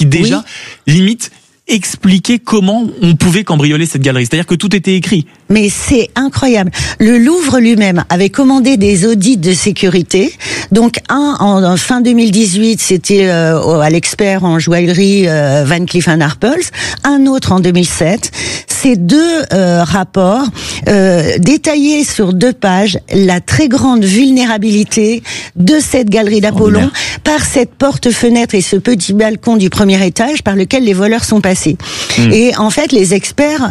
qui déjà, limite, expliquer comment on pouvait cambrioler cette galerie. C'est-à-dire que tout était écrit. Mais c'est incroyable. Le Louvre lui-même avait commandé des audits de sécurité. Donc en fin 2018, c'était à l'expert en joaillerie Van Cleef & Arpels. Un autre en 2007. Ces deux rapports détaillaient sur 2 pages la très grande vulnérabilité de cette galerie d'Apollon par cette porte-fenêtre et ce petit balcon du premier étage par lequel les voleurs sont passés. Et en fait, les experts,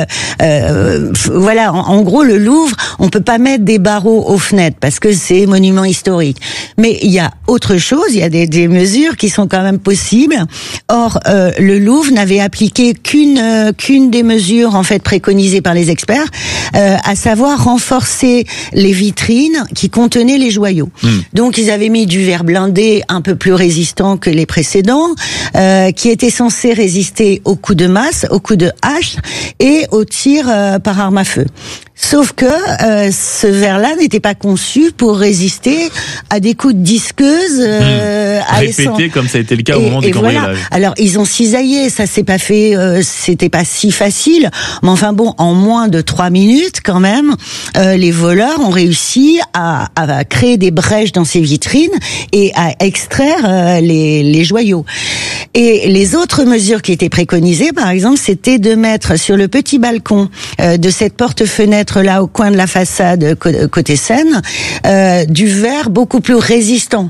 voilà, en gros, le Louvre, on peut pas mettre des barreaux aux fenêtres parce que c'est monument historique. Mais il y a autre chose, il y a des mesures qui sont quand même possibles. Or, le Louvre n'avait appliqué qu'une des mesures en fait préconisées par les experts, à savoir renforcer les vitrines qui contenaient les joyaux. Donc, ils avaient mis du verre blindé un peu plus résistant que les précédents, qui était censé résister aux coups de masse, aux coups de hache et aux tirs par arme à feu. Sauf que ce verre-là n'était pas conçu pour résister à des coups de disqueuse à répété comme ça a été le cas au moment du cambriolage. Voilà. Alors ils ont cisaillé, ça s'est pas fait, c'était pas si facile, mais enfin bon, en moins de 3 minutes quand même, les voleurs ont réussi à créer des brèches dans ces vitrines et à extraire les joyaux. Et les autres mesures qui étaient préconisées, par exemple, c'était de mettre sur le petit balcon de cette porte-fenêtre là au coin de la façade côté Seine du verre beaucoup plus résistant.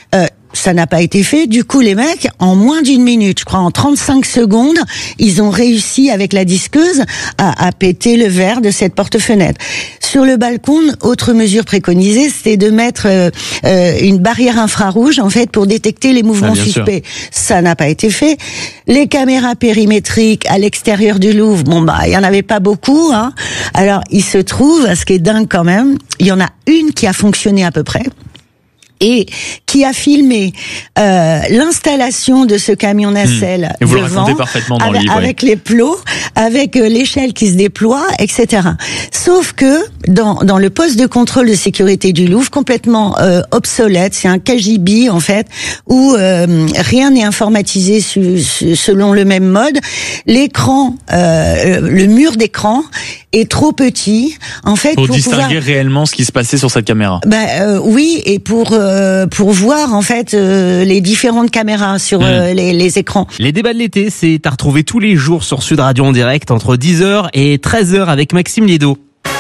Ça n'a pas été fait. Du coup, les mecs, en moins d'1 minute, je crois, en 35 secondes, ils ont réussi avec la disqueuse à péter le verre de cette porte-fenêtre. Sur le balcon, autre mesure préconisée, c'était de mettre une barrière infrarouge, en fait, pour détecter les mouvements suspects. Ça n'a pas été fait. Les caméras périmétriques à l'extérieur du Louvre, bon bah, il y en avait pas beaucoup, hein. Alors, il se trouve, ce qui est dingue quand même, il y en a une qui a fonctionné à peu près. Et qui a filmé l'installation de ce camion nacelle et vous le racontez parfaitement dans le livre, avec les plots, avec l'échelle qui se déploie, etc. Sauf que dans le poste de contrôle de sécurité du Louvre, complètement obsolète, c'est un KGB en fait, où rien n'est informatisé selon le même mode. L'écran, le mur d'écran est trop petit, en fait, pour distinguer réellement ce qui se passait sur cette caméra. Oui, et pour voir en fait les différentes caméras sur les écrans. Les débats de l'été, c'est à retrouver tous les jours sur Sud Radio en direct entre 10h et 13h avec Maxime Liedo.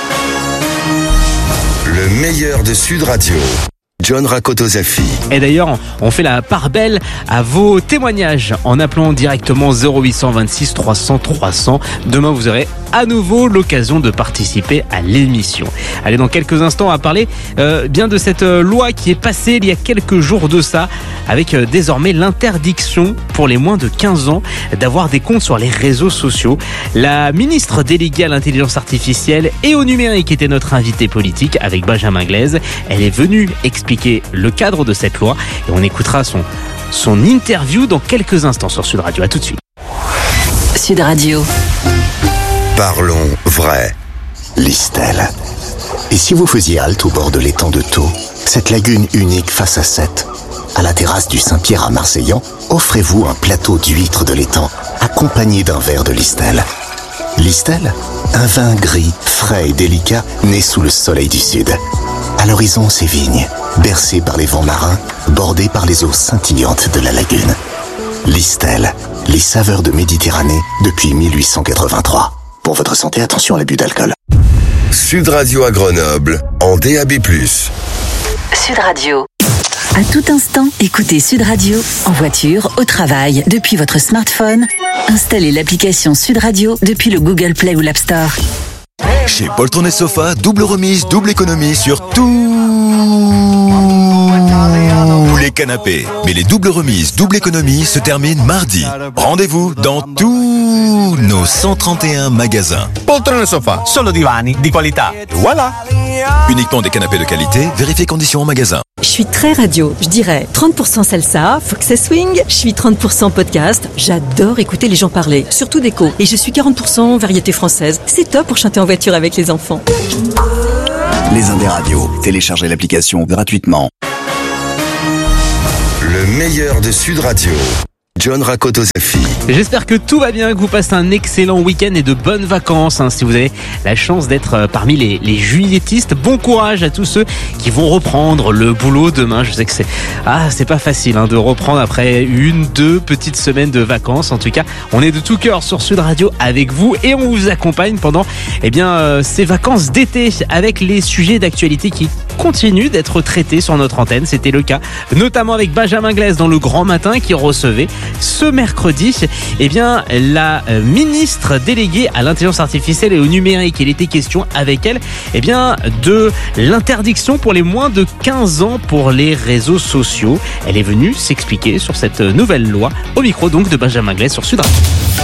Le meilleur de Sud Radio. John Rakotozafi. Et d'ailleurs, on fait la part belle à vos témoignages en appelant directement 0826 300 300. Demain, vous aurez à nouveau l'occasion de participer à l'émission. Allez, dans quelques instants, on va parler bien de cette loi qui est passée il y a quelques jours de ça, avec désormais l'interdiction pour les moins de 15 ans d'avoir des comptes sur les réseaux sociaux. La ministre déléguée à l'intelligence artificielle et au numérique était notre invitée politique avec Benjamin Glaise. Elle est venue expliquer le cadre de cette loi et on écoutera son interview dans quelques instants sur Sud Radio. À tout de suite. Sud Radio. Parlons vrai. Listel. Et si vous faisiez halte au bord de l'étang de Thau, cette lagune unique face à Sète, à la terrasse du Saint-Pierre à Marseillan, offrez-vous un plateau d'huîtres de l'étang, accompagné d'un verre de Listel. Listel, un vin gris, frais et délicat, né sous le soleil du sud. À l'horizon, ces vignes, bercées par les vents marins, bordées par les eaux scintillantes de la lagune. Listel, les saveurs de Méditerranée depuis 1883. Pour votre santé, attention à l'abus d'alcool. Sud Radio à Grenoble, en DAB+. Sud Radio. À tout instant, écoutez Sud Radio en voiture, au travail, depuis votre smartphone. Installez l'application Sud Radio depuis le Google Play ou l'App Store. Chez Poltron et Sofa, double remise, double économie sur tous les canapés. Mais les doubles remises, double économie se terminent mardi. Rendez-vous dans tous nos 131 magasins. Poltron et Sofa, solo divani di qualità. Voilà. Uniquement des canapés de qualité, vérifiez conditions en magasin. Je suis très radio, je dirais 30% salsa, faut que ça swing. Je suis 30% podcast, j'adore écouter les gens parler, surtout d'écho. Et je suis 40% variété française. C'est top pour chanter en voiture avec les enfants. Les Indés Radio, téléchargez l'application gratuitement. Le meilleur de Sud Radio. John raconte aux filles. J'espère que tout va bien, que vous passez un excellent week-end et de bonnes vacances. Si vous avez la chance d'être parmi les juilletistes, bon courage à tous ceux qui vont reprendre le boulot demain. Je sais que c'est pas facile de reprendre après 1-2 petites semaines de vacances. En tout cas, on est de tout cœur sur Sud Radio avec vous et on vous accompagne pendant ces vacances d'été avec les sujets d'actualité qui continuent d'être traités sur notre antenne. C'était le cas notamment avec Benjamin Glaise dans le Grand Matin qui recevait ce mercredi la ministre déléguée à l'intelligence artificielle et au numérique. Il était question avec elle de l'interdiction pour les moins de 15 ans pour les réseaux sociaux. Elle est venue s'expliquer sur cette nouvelle loi au micro donc de Benjamin Glaise sur Sud Radio.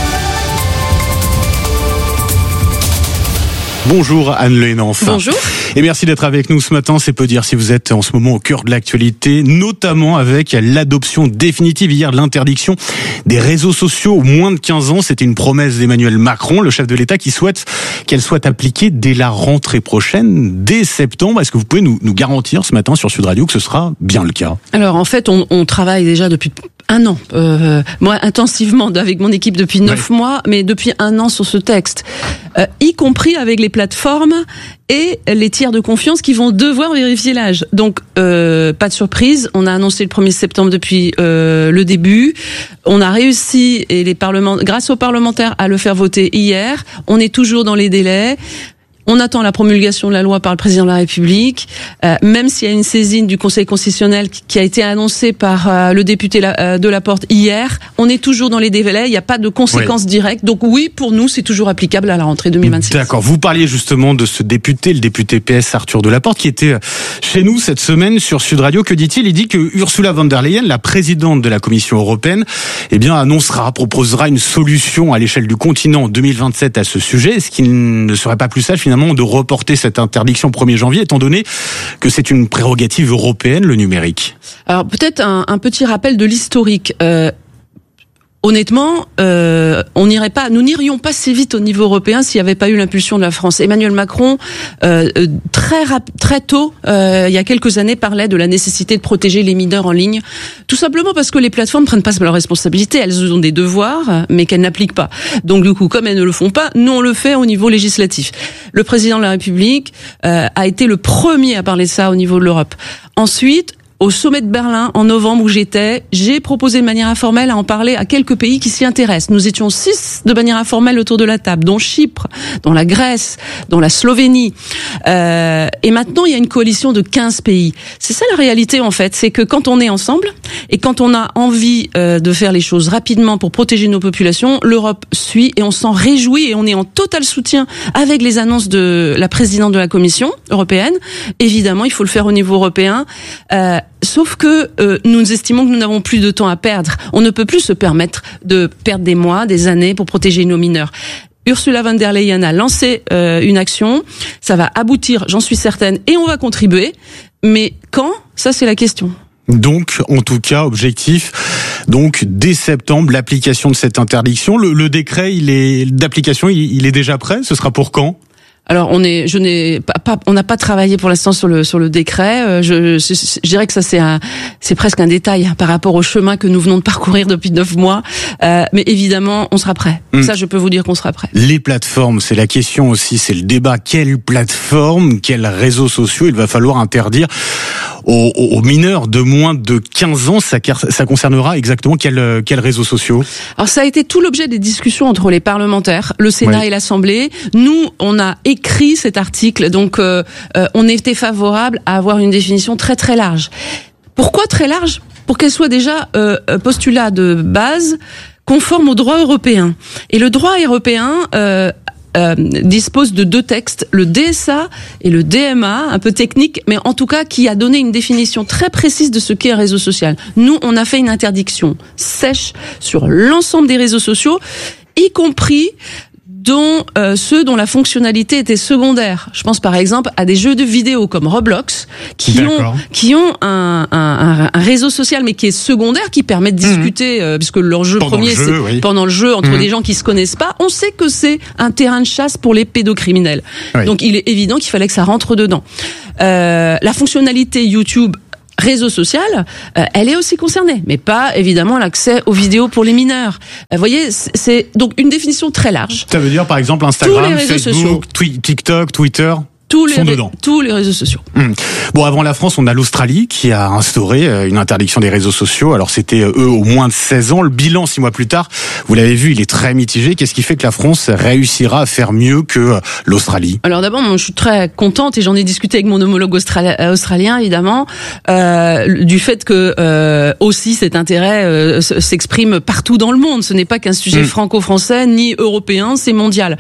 Bonjour Anne Lénanf. Bonjour. Et merci d'être avec nous ce matin. C'est peu dire si vous êtes en ce moment au cœur de l'actualité, notamment avec l'adoption définitive hier de l'interdiction des réseaux sociaux aux moins de 15 ans. C'était une promesse d'Emmanuel Macron, le chef de l'État, qui souhaite qu'elle soit appliquée dès la rentrée prochaine, dès septembre. Est-ce que vous pouvez nous garantir ce matin sur Sud Radio que ce sera bien le cas ? Alors en fait, on travaille déjà depuis 1 an, moi intensivement avec mon équipe depuis 9 mois, mais depuis 1 an sur ce texte, y compris avec les plateformes et les tiers de confiance qui vont devoir vérifier l'âge. Donc pas de surprise, on a annoncé le 1er septembre depuis le début. On a réussi grâce aux parlementaires à le faire voter hier. On est toujours dans les délais. On attend la promulgation de la loi par le président de la République, même s'il y a une saisine du Conseil constitutionnel qui a été annoncée par le député de Laporte hier. On est toujours dans les délais, il n'y a pas de conséquences directes. Donc oui, pour nous, c'est toujours applicable à la rentrée 2026. D'accord. Vous parliez justement de ce député, le député PS Arthur Delaporte, qui était chez nous cette semaine sur Sud Radio. Que dit-il ? Il dit que Ursula von der Leyen, la présidente de la Commission européenne, proposera une solution à l'échelle du continent en 2027 à ce sujet. Est-ce qu'il ne serait pas plus sage finalement de reporter cette interdiction au 1er janvier, étant donné que c'est une prérogative européenne, le numérique ? Alors peut-être un petit rappel de l'historique. Honnêtement, nous n'irions pas si vite au niveau européen s'il n'y avait pas eu l'impulsion de la France. Emmanuel Macron, très tôt, il y a quelques années, parlait de la nécessité de protéger les mineurs en ligne, tout simplement parce que les plateformes prennent pas leurs responsabilités. Elles ont des devoirs, mais qu'elles n'appliquent pas. Donc du coup, comme elles ne le font pas, nous on le fait au niveau législatif. Le président de la République a été le premier à parler de ça au niveau de l'Europe. Ensuite, au sommet de Berlin, en novembre où j'étais, j'ai proposé de manière informelle à en parler à quelques pays qui s'y intéressent. Nous étions 6 de manière informelle autour de la table, dont Chypre, dont la Grèce, dont la Slovénie. Et maintenant, il y a une coalition de 15 pays. C'est ça la réalité, en fait. C'est que quand on est ensemble et quand on a envie de faire les choses rapidement pour protéger nos populations, l'Europe suit et on s'en réjouit et on est en total soutien avec les annonces de la présidente de la Commission européenne. Évidemment, il faut le faire au niveau européen. Sauf que nous estimons que nous n'avons plus de temps à perdre. On ne peut plus se permettre de perdre des mois, des années pour protéger nos mineurs. Ursula von der Leyen a lancé une action. Ça va aboutir, j'en suis certaine, et on va contribuer. Mais quand ? Ça, c'est la question. Donc, en tout cas, objectif, donc dès septembre, l'application de cette interdiction. Le décret, d'application, il est déjà prêt. Ce sera pour quand ? Alors on n'a pas travaillé pour l'instant sur le décret. Je dirais que ça c'est presque un détail par rapport au chemin que nous venons de parcourir depuis 9 mois. Mais évidemment, on sera prêt. Ça, je peux vous dire qu'on sera prêt. Les plateformes, c'est la question aussi, c'est le débat. Quelles plateformes, quels réseaux sociaux il va falloir interdire aux mineurs de moins de 15 ans? Ça concernera exactement quels réseaux sociaux? Alors ça a été tout l'objet des discussions entre les parlementaires, le Sénat et l'Assemblée. Nous, on a écrit cet article, donc on était favorable à avoir une définition très très large. Pourquoi très large? Pour qu'elle soit déjà postulat de base conforme au droit européen. Et le droit européen dispose de 2 textes, le DSA et le DMA, un peu technique, mais en tout cas qui a donné une définition très précise de ce qu'est un réseau social. Nous, on a fait une interdiction sèche sur l'ensemble des réseaux sociaux, y compris dont ceux dont la fonctionnalité était secondaire. Je pense par exemple à des jeux de vidéo comme Roblox qui ont un réseau social mais qui est secondaire, qui permet de discuter puisque leur jeu premier c'est pendant le jeu entre des gens qui se connaissent pas. On sait que c'est un terrain de chasse pour les pédocriminels. Donc il est évident qu'il fallait que ça rentre dedans. La fonctionnalité YouTube réseau social, elle est aussi concernée, mais pas évidemment l'accès aux vidéos pour les mineurs. Vous voyez, c'est donc une définition très large. Ça veut dire par exemple Instagram, Facebook, TikTok, Twitter. Tous les réseaux sociaux. Bon, avant la France, on a l'Australie qui a instauré une interdiction des réseaux sociaux. Alors c'était eux au moins de 16 ans. Le bilan 6 mois plus tard, vous l'avez vu, il est très mitigé. Qu'est-ce qui fait que la France réussira à faire mieux que l'Australie? Alors d'abord, moi, je suis très contente et j'en ai discuté avec mon homologue australien évidemment du fait que aussi cet intérêt s'exprime partout dans le monde. Ce n'est pas qu'un sujet franco-français ni européen, c'est mondial.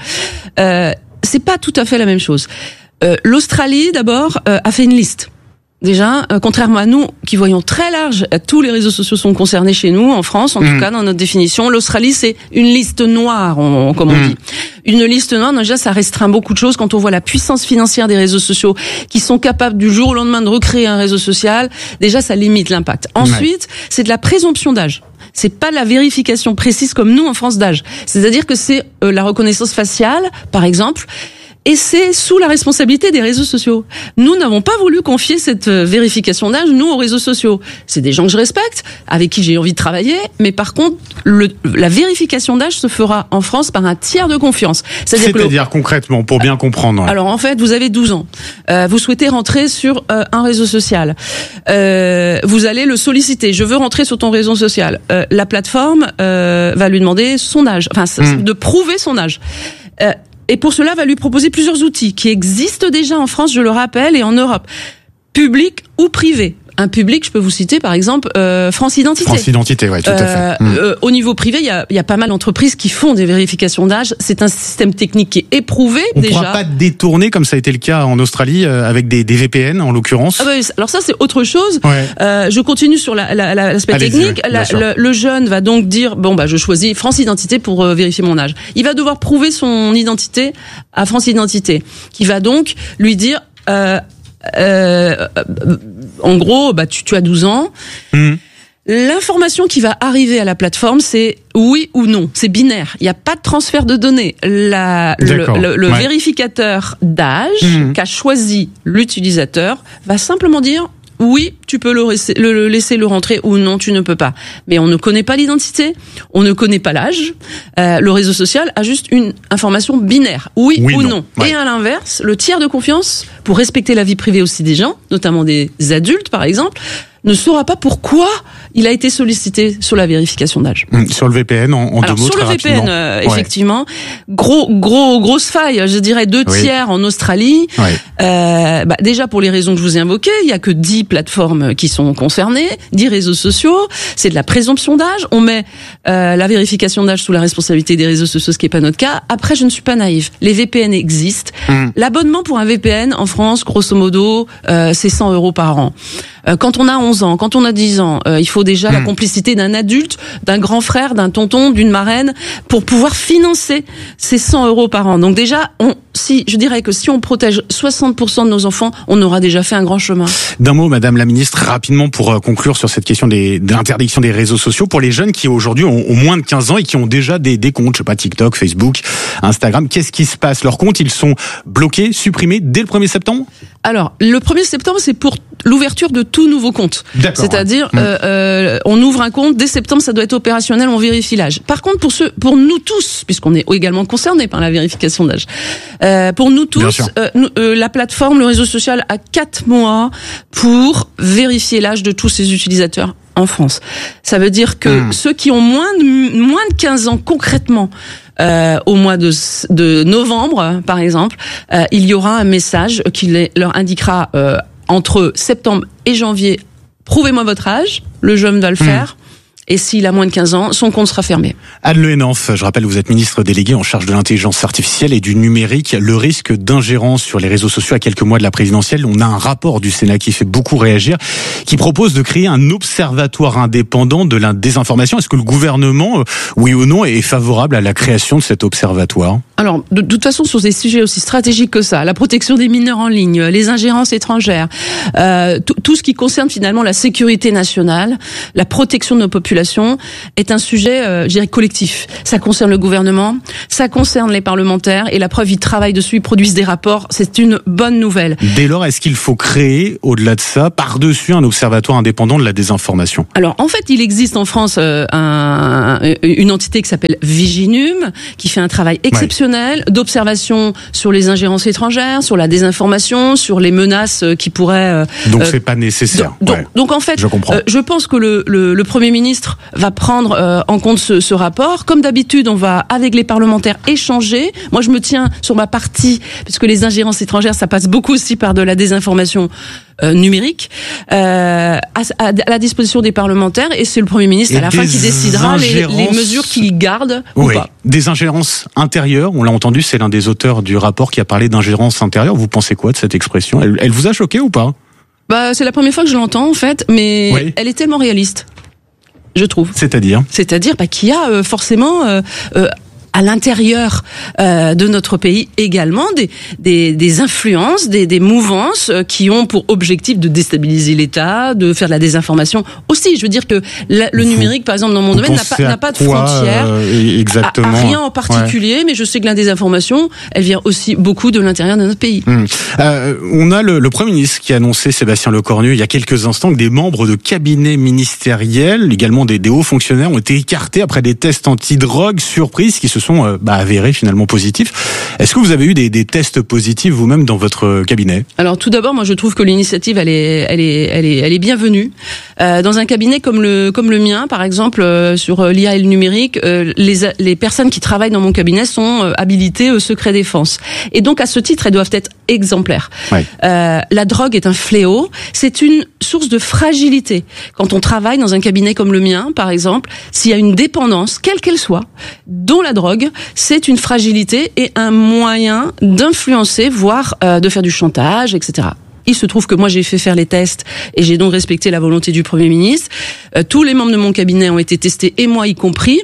C'est pas tout à fait la même chose. L'Australie, d'abord, a fait une liste. Déjà, contrairement à nous, qui voyons très large, tous les réseaux sociaux sont concernés chez nous, en France, en tout cas, dans notre définition. L'Australie, c'est une liste noire, comme on dit. Une liste noire, déjà, ça restreint beaucoup de choses. Quand on voit la puissance financière des réseaux sociaux, qui sont capables du jour au lendemain de recréer un réseau social, déjà, ça limite l'impact. Ensuite, c'est de la présomption d'âge. C'est pas de la vérification précise comme nous en France d'âge. C'est-à-dire que c'est la reconnaissance faciale, par exemple. Et c'est sous la responsabilité des réseaux sociaux. Nous n'avons pas voulu confier cette vérification d'âge, nous, aux réseaux sociaux. C'est des gens que je respecte, avec qui j'ai envie de travailler, mais par contre, la vérification d'âge se fera en France par un tiers de confiance. C'est-à-dire concrètement, pour bien comprendre. Alors en fait, vous avez 12 ans. Vous souhaitez rentrer sur un réseau social. Vous allez le solliciter. Je veux rentrer sur ton réseau social. La plateforme va lui demander son âge, enfin de prouver son âge. Et pour cela, va lui proposer plusieurs outils qui existent déjà en France, je le rappelle, et en Europe, public ou privé. Un public, je peux vous citer par exemple France Identité. France Identité, ouais, tout à fait. Au niveau privé, il y a pas mal d'entreprises qui font des vérifications d'âge. C'est un système technique qui est éprouvé déjà. On ne pourra pas détourner, comme ça a été le cas en Australie, avec des VPN en l'occurrence. Alors ça, c'est autre chose. Ouais. Je continue sur l'aspect technique. Le jeune va donc dire je choisis France Identité pour vérifier mon âge. Il va devoir prouver son identité à France Identité, qui va donc lui dire. En gros, tu as 12 ans. L'information qui va arriver à la plateforme, c'est oui ou non. C'est binaire. Il n'y a pas de transfert de données. Le vérificateur d'âge qu'a choisi l'utilisateur va simplement dire oui, tu peux le laisser le rentrer ou non, tu ne peux pas. Mais on ne connaît pas l'identité, on ne connaît pas l'âge. Le réseau social a juste une information binaire, oui ou non. Ouais. Et à l'inverse, le tiers de confiance, pour respecter la vie privée aussi des gens, notamment des adultes par exemple, ne saura pas pourquoi il a été sollicité sur la vérification d'âge. Sur le VPN, en deux mots, sur le VPN, effectivement, grosse faille, je dirais 2 tiers en Australie. Déjà pour les raisons que je vous ai invoquées, il y a que 10 plateformes qui sont concernées, 10 réseaux sociaux, c'est de la présomption d'âge. On met la vérification d'âge sous la responsabilité des réseaux sociaux, ce qui n'est pas notre cas. Après, je ne suis pas naïve. Les VPN existent. L'abonnement pour un VPN en France, grosso modo, c'est 100 € par an. Quand on a 11 ans, quand on a 10 ans, il faut déjà la complicité d'un adulte, d'un grand frère, d'un tonton, d'une marraine, pour pouvoir financer ces 100 € par an. Donc déjà, je dirais que si on protège 60% de nos enfants, on aura déjà fait un grand chemin. D'un mot, Madame la Ministre, rapidement pour conclure sur cette question de l'interdiction des réseaux sociaux, pour les jeunes qui aujourd'hui ont moins de 15 ans et qui ont déjà des comptes, je sais pas, TikTok, Facebook, Instagram, qu'est-ce qui se passe? Leurs comptes, ils sont bloqués, supprimés dès le 1er septembre? Alors, le 1er septembre, c'est pour l'ouverture de tout nouveau compte. C'est-à-dire, on ouvre un compte, dès septembre, ça doit être opérationnel, on vérifie l'âge. Par contre, pour nous tous, puisqu'on est également concernés par la vérification d'âge, pour nous tous, la plateforme, le réseau social a 4 mois pour vérifier l'âge de tous ses utilisateurs en France. Ça veut dire que ceux qui ont moins de 15 ans concrètement, au mois de novembre, par exemple, il y aura un message qui leur indiquera entre septembre et janvier, prouvez-moi votre âge, le jeune va le faire. Et s'il a moins de 15 ans, son compte sera fermé. Anne Le Henaf, je rappelle, vous êtes ministre déléguée en charge de l'intelligence artificielle et du numérique. Le risque d'ingérence sur les réseaux sociaux à quelques mois de la présidentielle, on a un rapport du Sénat qui fait beaucoup réagir, qui propose de créer un observatoire indépendant de la désinformation. Est-ce que le gouvernement, oui ou non, est favorable à la création de cet observatoire? Alors, de toute façon, sur des sujets aussi stratégiques que ça, la protection des mineurs en ligne, les ingérences étrangères, tout ce qui concerne finalement la sécurité nationale, la protection de nos populations, population est un sujet, je dirais, collectif. Ça concerne le gouvernement, ça concerne les parlementaires, et la preuve, ils travaillent dessus, ils produisent des rapports. C'est une bonne nouvelle. Dès lors, est-ce qu'il faut créer, au-delà de ça, par-dessus un observatoire indépendant de la désinformation? Alors, en fait, il existe en France une entité qui s'appelle Viginum, qui fait un travail exceptionnel d'observation sur les ingérences étrangères, sur la désinformation, sur les menaces qui pourraient... Donc c'est pas nécessaire. Donc en fait, je pense que le Premier ministre va prendre en compte ce rapport. Comme d'habitude, on va, avec les parlementaires, échanger. Moi, je me tiens sur ma partie, puisque les ingérences étrangères, ça passe beaucoup aussi par de la désinformation numérique, à la disposition des parlementaires, et c'est le Premier ministre à la fin qui décidera les mesures qu'il garde ou pas. Des ingérences intérieures, on l'a entendu, c'est l'un des auteurs du rapport qui a parlé d'ingérence intérieure. Vous pensez quoi de cette expression? Elle vous a choqué ou pas? C'est la première fois que je l'entends en fait, mais elle est tellement réaliste, je trouve. C'est-à-dire qu'il y a forcément à l'intérieur de notre pays également des influences, des mouvances qui ont pour objectif de déstabiliser l'État, de faire de la désinformation aussi. Je veux dire que le numérique, par exemple, dans mon domaine, n'a pas de frontières, exactement. À rien en particulier, mais je sais que la désinformation, elle vient aussi beaucoup de l'intérieur de notre pays. On a le Premier ministre qui a annoncé, Sébastien Lecornu, il y a quelques instants, que des membres de cabinets ministériels, également des hauts fonctionnaires, ont été écartés après des tests anti-drogue surprises qui se sont avérés finalement positifs. Est-ce que vous avez eu des tests positifs vous-même dans votre cabinet? Alors tout d'abord, moi je trouve que l'initiative elle est bienvenue. Dans un cabinet comme le mien, par exemple, sur l'IA et le numérique, les personnes qui travaillent dans mon cabinet sont habilitées au secret défense. Et donc à ce titre, elles doivent être exemplaires. La drogue est un fléau, c'est une source de fragilité. Quand on travaille dans un cabinet comme le mien, par exemple, s'il y a une dépendance, quelle qu'elle soit, dont la drogue, c'est une fragilité et un moyen d'influencer, voire de faire du chantage, etc. Il se trouve que moi j'ai fait faire les tests et j'ai donc respecté la volonté du Premier ministre. Tous les membres de mon cabinet ont été testés, et moi y compris.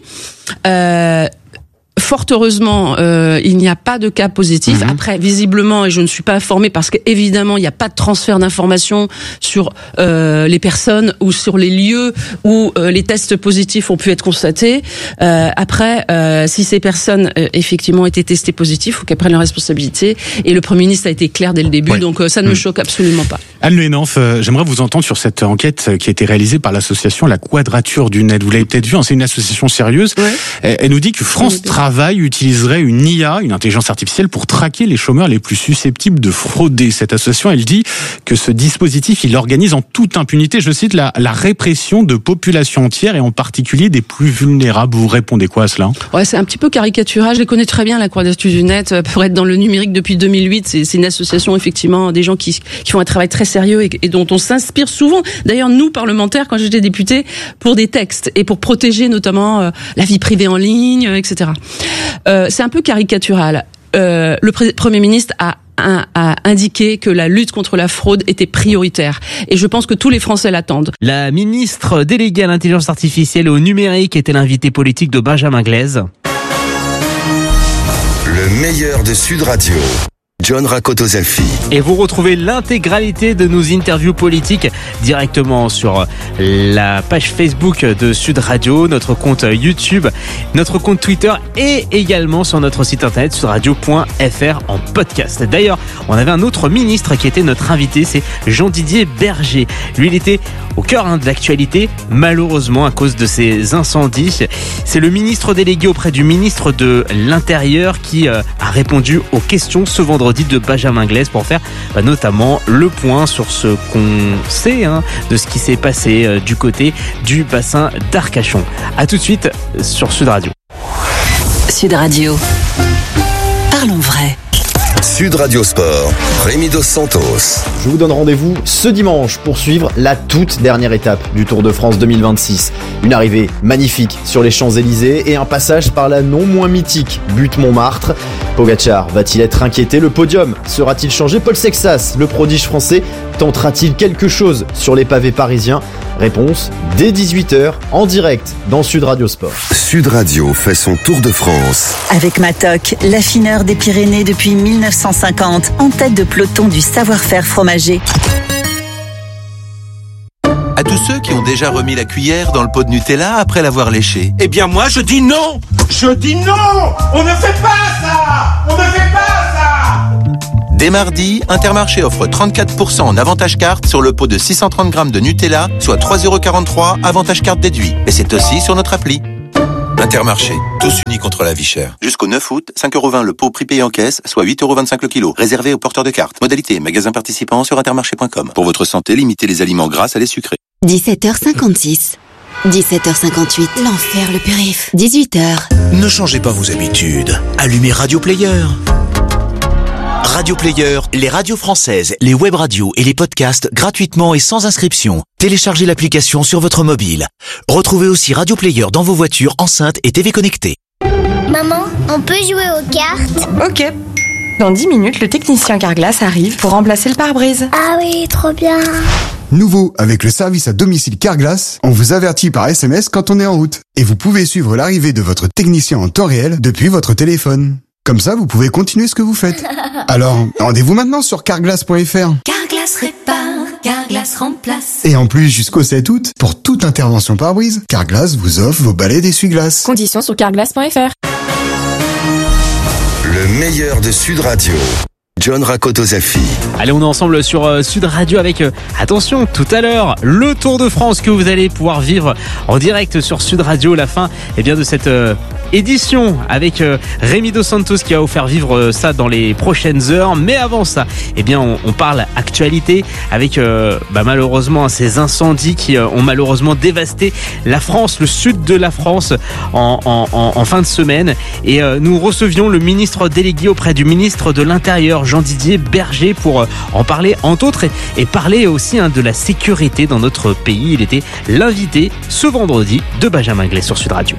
Fort heureusement, il n'y a pas de cas positifs. Après, visiblement, et je ne suis pas informée parce qu'évidemment, il n'y a pas de transfert d'informations sur les personnes ou sur les lieux où les tests positifs ont pu être constatés. Après, si ces personnes effectivement ont été testées positives, il faut qu'elles prennent leurs responsabilités. Et le Premier ministre a été clair dès le début, donc ça ne me choque absolument pas. Anne Le Hénauf, j'aimerais vous entendre sur cette enquête qui a été réalisée par l'association La Quadrature du Net. Vous l'avez peut-être vu, c'est une association sérieuse. Elle nous dit que France Travail utiliserait une IA, une intelligence artificielle, pour traquer les chômeurs les plus susceptibles de frauder. Cette association, elle dit que ce dispositif, il organise en toute impunité, je cite, la répression de populations entières et en particulier des plus vulnérables. Vous répondez quoi à cela? C'est un petit peu caricatural. Je les connais très bien, La Quadrature du Net, pour être dans le numérique depuis 2008. C'est une association, effectivement, des gens qui font un travail très sérieux et dont on s'inspire souvent. D'ailleurs, nous, parlementaires, quand j'étais députée, pour des textes et pour protéger notamment la vie privée en ligne, etc. C'est un peu caricatural. Le Premier ministre a indiqué que la lutte contre la fraude était prioritaire. Et je pense que tous les Français l'attendent. La ministre déléguée à l'intelligence artificielle et au numérique était l'invité politique de Benjamin Glaise. Le meilleur de Sud Radio. John Rakotozelfi. Et vous retrouvez l'intégralité de nos interviews politiques directement sur la page Facebook de Sud Radio, notre compte YouTube, notre compte Twitter et également sur notre site internet sudradio.fr en podcast. D'ailleurs, on avait un autre ministre qui était notre invité, c'est Jean-Didier Berger. Lui, il était au cœur de l'actualité, malheureusement à cause de ces incendies. C'est le ministre délégué auprès du ministre de l'Intérieur qui a répondu aux questions ce vendredi de Benjamin Glaise pour faire notamment le point sur ce qu'on sait de ce qui s'est passé du côté du bassin d'Arcachon. A tout de suite sur Sud Radio. Sud Radio. Parlons vrai. Sud Radio Sport, Rémi Dos Santos. Je vous donne rendez-vous ce dimanche pour suivre la toute dernière étape du Tour de France 2026. Une arrivée magnifique sur les Champs-Élysées et un passage par la non moins mythique butte Montmartre. Pogacar va-t-il être inquiété? Le podium sera-t-il changé? Paul Sexas, le prodige français, tentera-t-il quelque chose sur les pavés parisiens? Réponse dès 18h en direct dans Sud Radio Sport. Sud Radio fait son Tour de France. Avec Matok, l'affineur des Pyrénées depuis 1950, en tête de peloton du savoir-faire fromager. À tous ceux qui ont déjà remis la cuillère dans le pot de Nutella après l'avoir léché. Eh bien moi je dis non. Je dis non. On ne fait pas ça. On ne fait pas ça. Dès mardi, Intermarché offre 34% en avantage carte sur le pot de 630 grammes de Nutella, soit 3,43 € avantage carte déduit. Et c'est aussi sur notre appli. Intermarché, tous unis contre la vie chère. Jusqu'au 9 août, 5,20 € le pot prix payé en caisse, soit 8,25 € le kilo. Réservé aux porteurs de cartes. Modalité, magasin participant sur intermarché.com. Pour votre santé, limitez les aliments gras à les sucrés. 17h56. 17h58. L'enfer, le périph'. 18h. Ne changez pas vos habitudes. Allumez Radio Player. Radio Player, les radios françaises, les web radios et les podcasts gratuitement et sans inscription. Téléchargez l'application sur votre mobile. Retrouvez aussi Radio Player dans vos voitures, enceintes et TV connectées. Maman, on peut jouer aux cartes? Ok. Dans 10 minutes, le technicien Carglass arrive pour remplacer le pare-brise. Ah oui, trop bien. Nouveau, avec le service à domicile Carglass, on vous avertit par SMS quand on est en route. Et vous pouvez suivre l'arrivée de votre technicien en temps réel depuis votre téléphone. Comme ça, vous pouvez continuer ce que vous faites. Alors, rendez-vous maintenant sur carglass.fr. Carglass répare, Carglass remplace. Et en plus, jusqu'au 7 août, pour toute intervention pare-brise, Carglass vous offre vos balais d'essuie-glace. Conditions sur carglass.fr. Le meilleur de Sud Radio. John Rakotozafi. Allez, on est ensemble sur Sud Radio avec, attention, tout à l'heure, le Tour de France que vous allez pouvoir vivre en direct sur Sud Radio. La fin de cette édition avec Rémi Dos Santos qui va vous faire vivre ça dans les prochaines heures. Mais avant ça, on parle actualité avec malheureusement ces incendies qui ont malheureusement dévasté la France, le sud de la France en fin de semaine. Et nous recevions le ministre délégué auprès du ministre de l'Intérieur, Jean-Didier Berger, pour en parler entre autres et parler aussi de la sécurité dans notre pays. Il était l'invité ce vendredi de Benjamin Glay sur Sud Radio.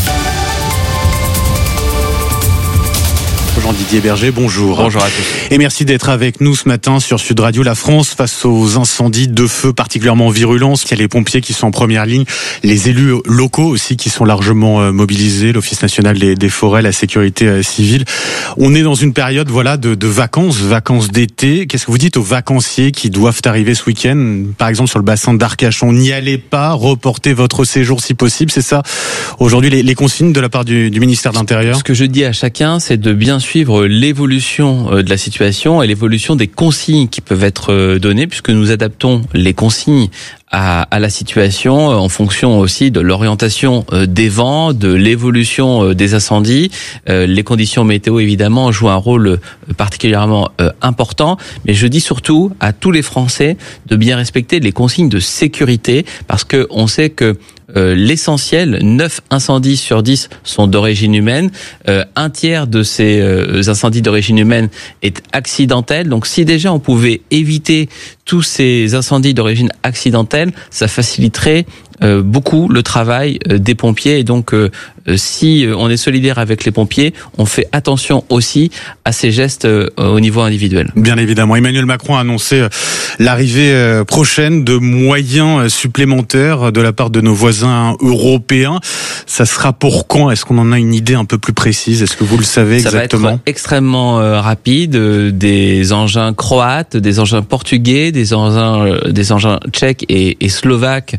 Jean-Didier Berger, bonjour. Bonjour à tous. Et merci d'être avec nous ce matin sur Sud Radio. La France face aux incendies de feu particulièrement virulents. Il y a les pompiers qui sont en première ligne, les élus locaux aussi qui sont largement mobilisés, l'Office national des forêts, la sécurité civile. On est dans une période de vacances d'été. Qu'est-ce que vous dites aux vacanciers qui doivent arriver ce week-end, par exemple sur le bassin d'Arcachon? N'y allez pas, reportez votre séjour si possible. C'est ça aujourd'hui les consignes de la part du ministère de l'Intérieur? Ce que je dis à chacun, c'est de bien suivre l'évolution de la situation et l'évolution des consignes qui peuvent être données, puisque nous adaptons les consignes à la situation en fonction aussi de l'orientation des vents, de l'évolution des incendies. Les conditions météo évidemment jouent un rôle particulièrement important, mais je dis surtout à tous les Français de bien respecter les consignes de sécurité, parce que on sait que l'essentiel, 9 incendies sur 10 sont d'origine humaine. Un tiers de ces incendies d'origine humaine est accidentel. Donc si déjà on pouvait éviter tous ces incendies d'origine accidentelle, ça faciliterait beaucoup le travail des pompiers. Et donc si on est solidaire avec les pompiers, on fait attention aussi à ces gestes au niveau individuel. Bien évidemment. Emmanuel Macron a annoncé l'arrivée prochaine de moyens supplémentaires de la part de nos voisins européens. Ça sera pour quand? Est-ce qu'on en a une idée un peu plus précise? Est-ce que vous le savez exactement? Ça va être extrêmement rapide. Des engins croates, des engins portugais, des engins tchèques et slovaques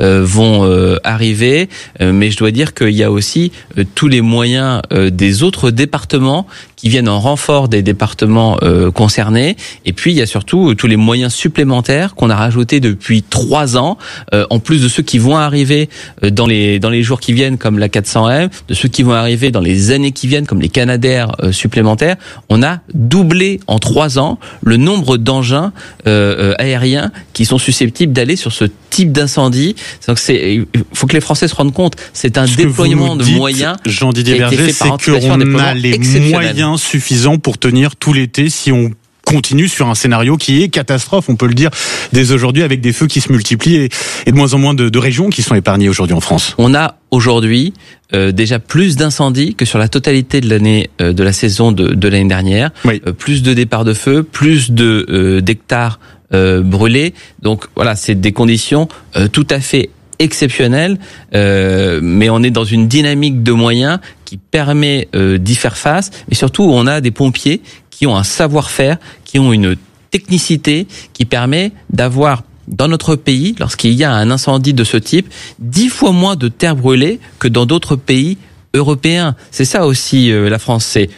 vont arriver. Mais je dois dire qu'il y a aussi tous les moyens des autres départements qui viennent en renfort des départements concernés. Et puis il y a surtout tous les moyens supplémentaires qu'on a rajoutés depuis 3 ans, en plus de ceux qui vont arriver dans les jours qui viennent, comme la 400M, de ceux qui vont arriver dans les années qui viennent, comme les Canadair supplémentaires. On a doublé en 3 ans le nombre d'engins aériens qui sont susceptibles d'aller sur ce type d'incendie. Donc il faut que les Français se rendent compte, c'est un déploiement de moyens. Jean-Didier Berger, c'est qu'on a les moyens suffisants pour tenir tout l'été si on continue sur un scénario qui est catastrophe, on peut le dire dès aujourd'hui, avec des feux qui se multiplient et de moins en moins de régions qui sont épargnées aujourd'hui en France. On a aujourd'hui déjà plus d'incendies que sur la totalité de l'année de la saison de l'année dernière. Oui. Plus de départs de feu, plus d'hectares brûlés. Donc voilà, c'est des conditions tout à fait exceptionnelles, mais on est dans une dynamique de moyens qui permet d'y faire face. Et surtout, on a des pompiers qui ont un savoir-faire, qui ont une technicité qui permet d'avoir dans notre pays, lorsqu'il y a un incendie de ce type, 10 fois moins de terres brûlées que dans d'autres pays européens. C'est ça aussi la France, c'est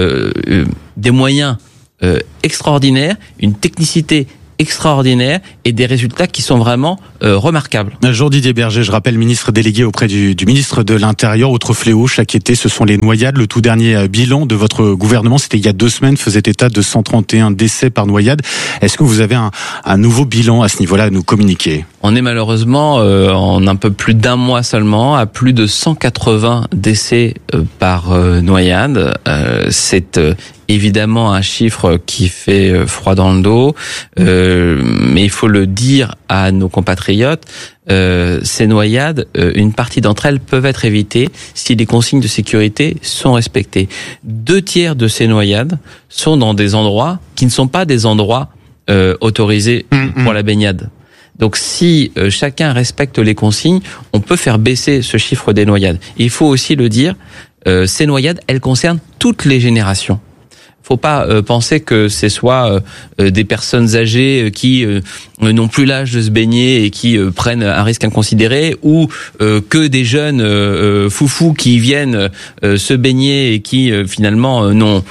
des moyens extraordinaires, une technicité extraordinaire et des résultats qui sont vraiment remarquables. Jean-Didier Berger, je rappelle, ministre délégué auprès du ministre de l'Intérieur. Autre fléau chaque été, ce sont les noyades. Le tout dernier bilan de votre gouvernement, c'était il y a 2 semaines, faisait état de 131 décès par noyade. Est-ce que vous avez un nouveau bilan à ce niveau-là à nous communiquer ? On est malheureusement en un peu plus d'1 mois seulement à plus de 180 décès par noyade. C'est évidemment un chiffre qui fait froid dans le dos, mais il faut le dire à nos compatriotes, ces noyades, une partie d'entre elles peuvent être évitées si les consignes de sécurité sont respectées. 2/3 de ces noyades sont dans des endroits qui ne sont pas des endroits autorisés pour la baignade. Donc si chacun respecte les consignes, on peut faire baisser ce chiffre des noyades. Et il faut aussi le dire, ces noyades, elles concernent toutes les générations. Faut pas penser que c'est soit des personnes âgées qui n'ont plus l'âge de se baigner et qui prennent un risque inconsidéré, ou que des jeunes foufous qui viennent se baigner et qui finalement n'ont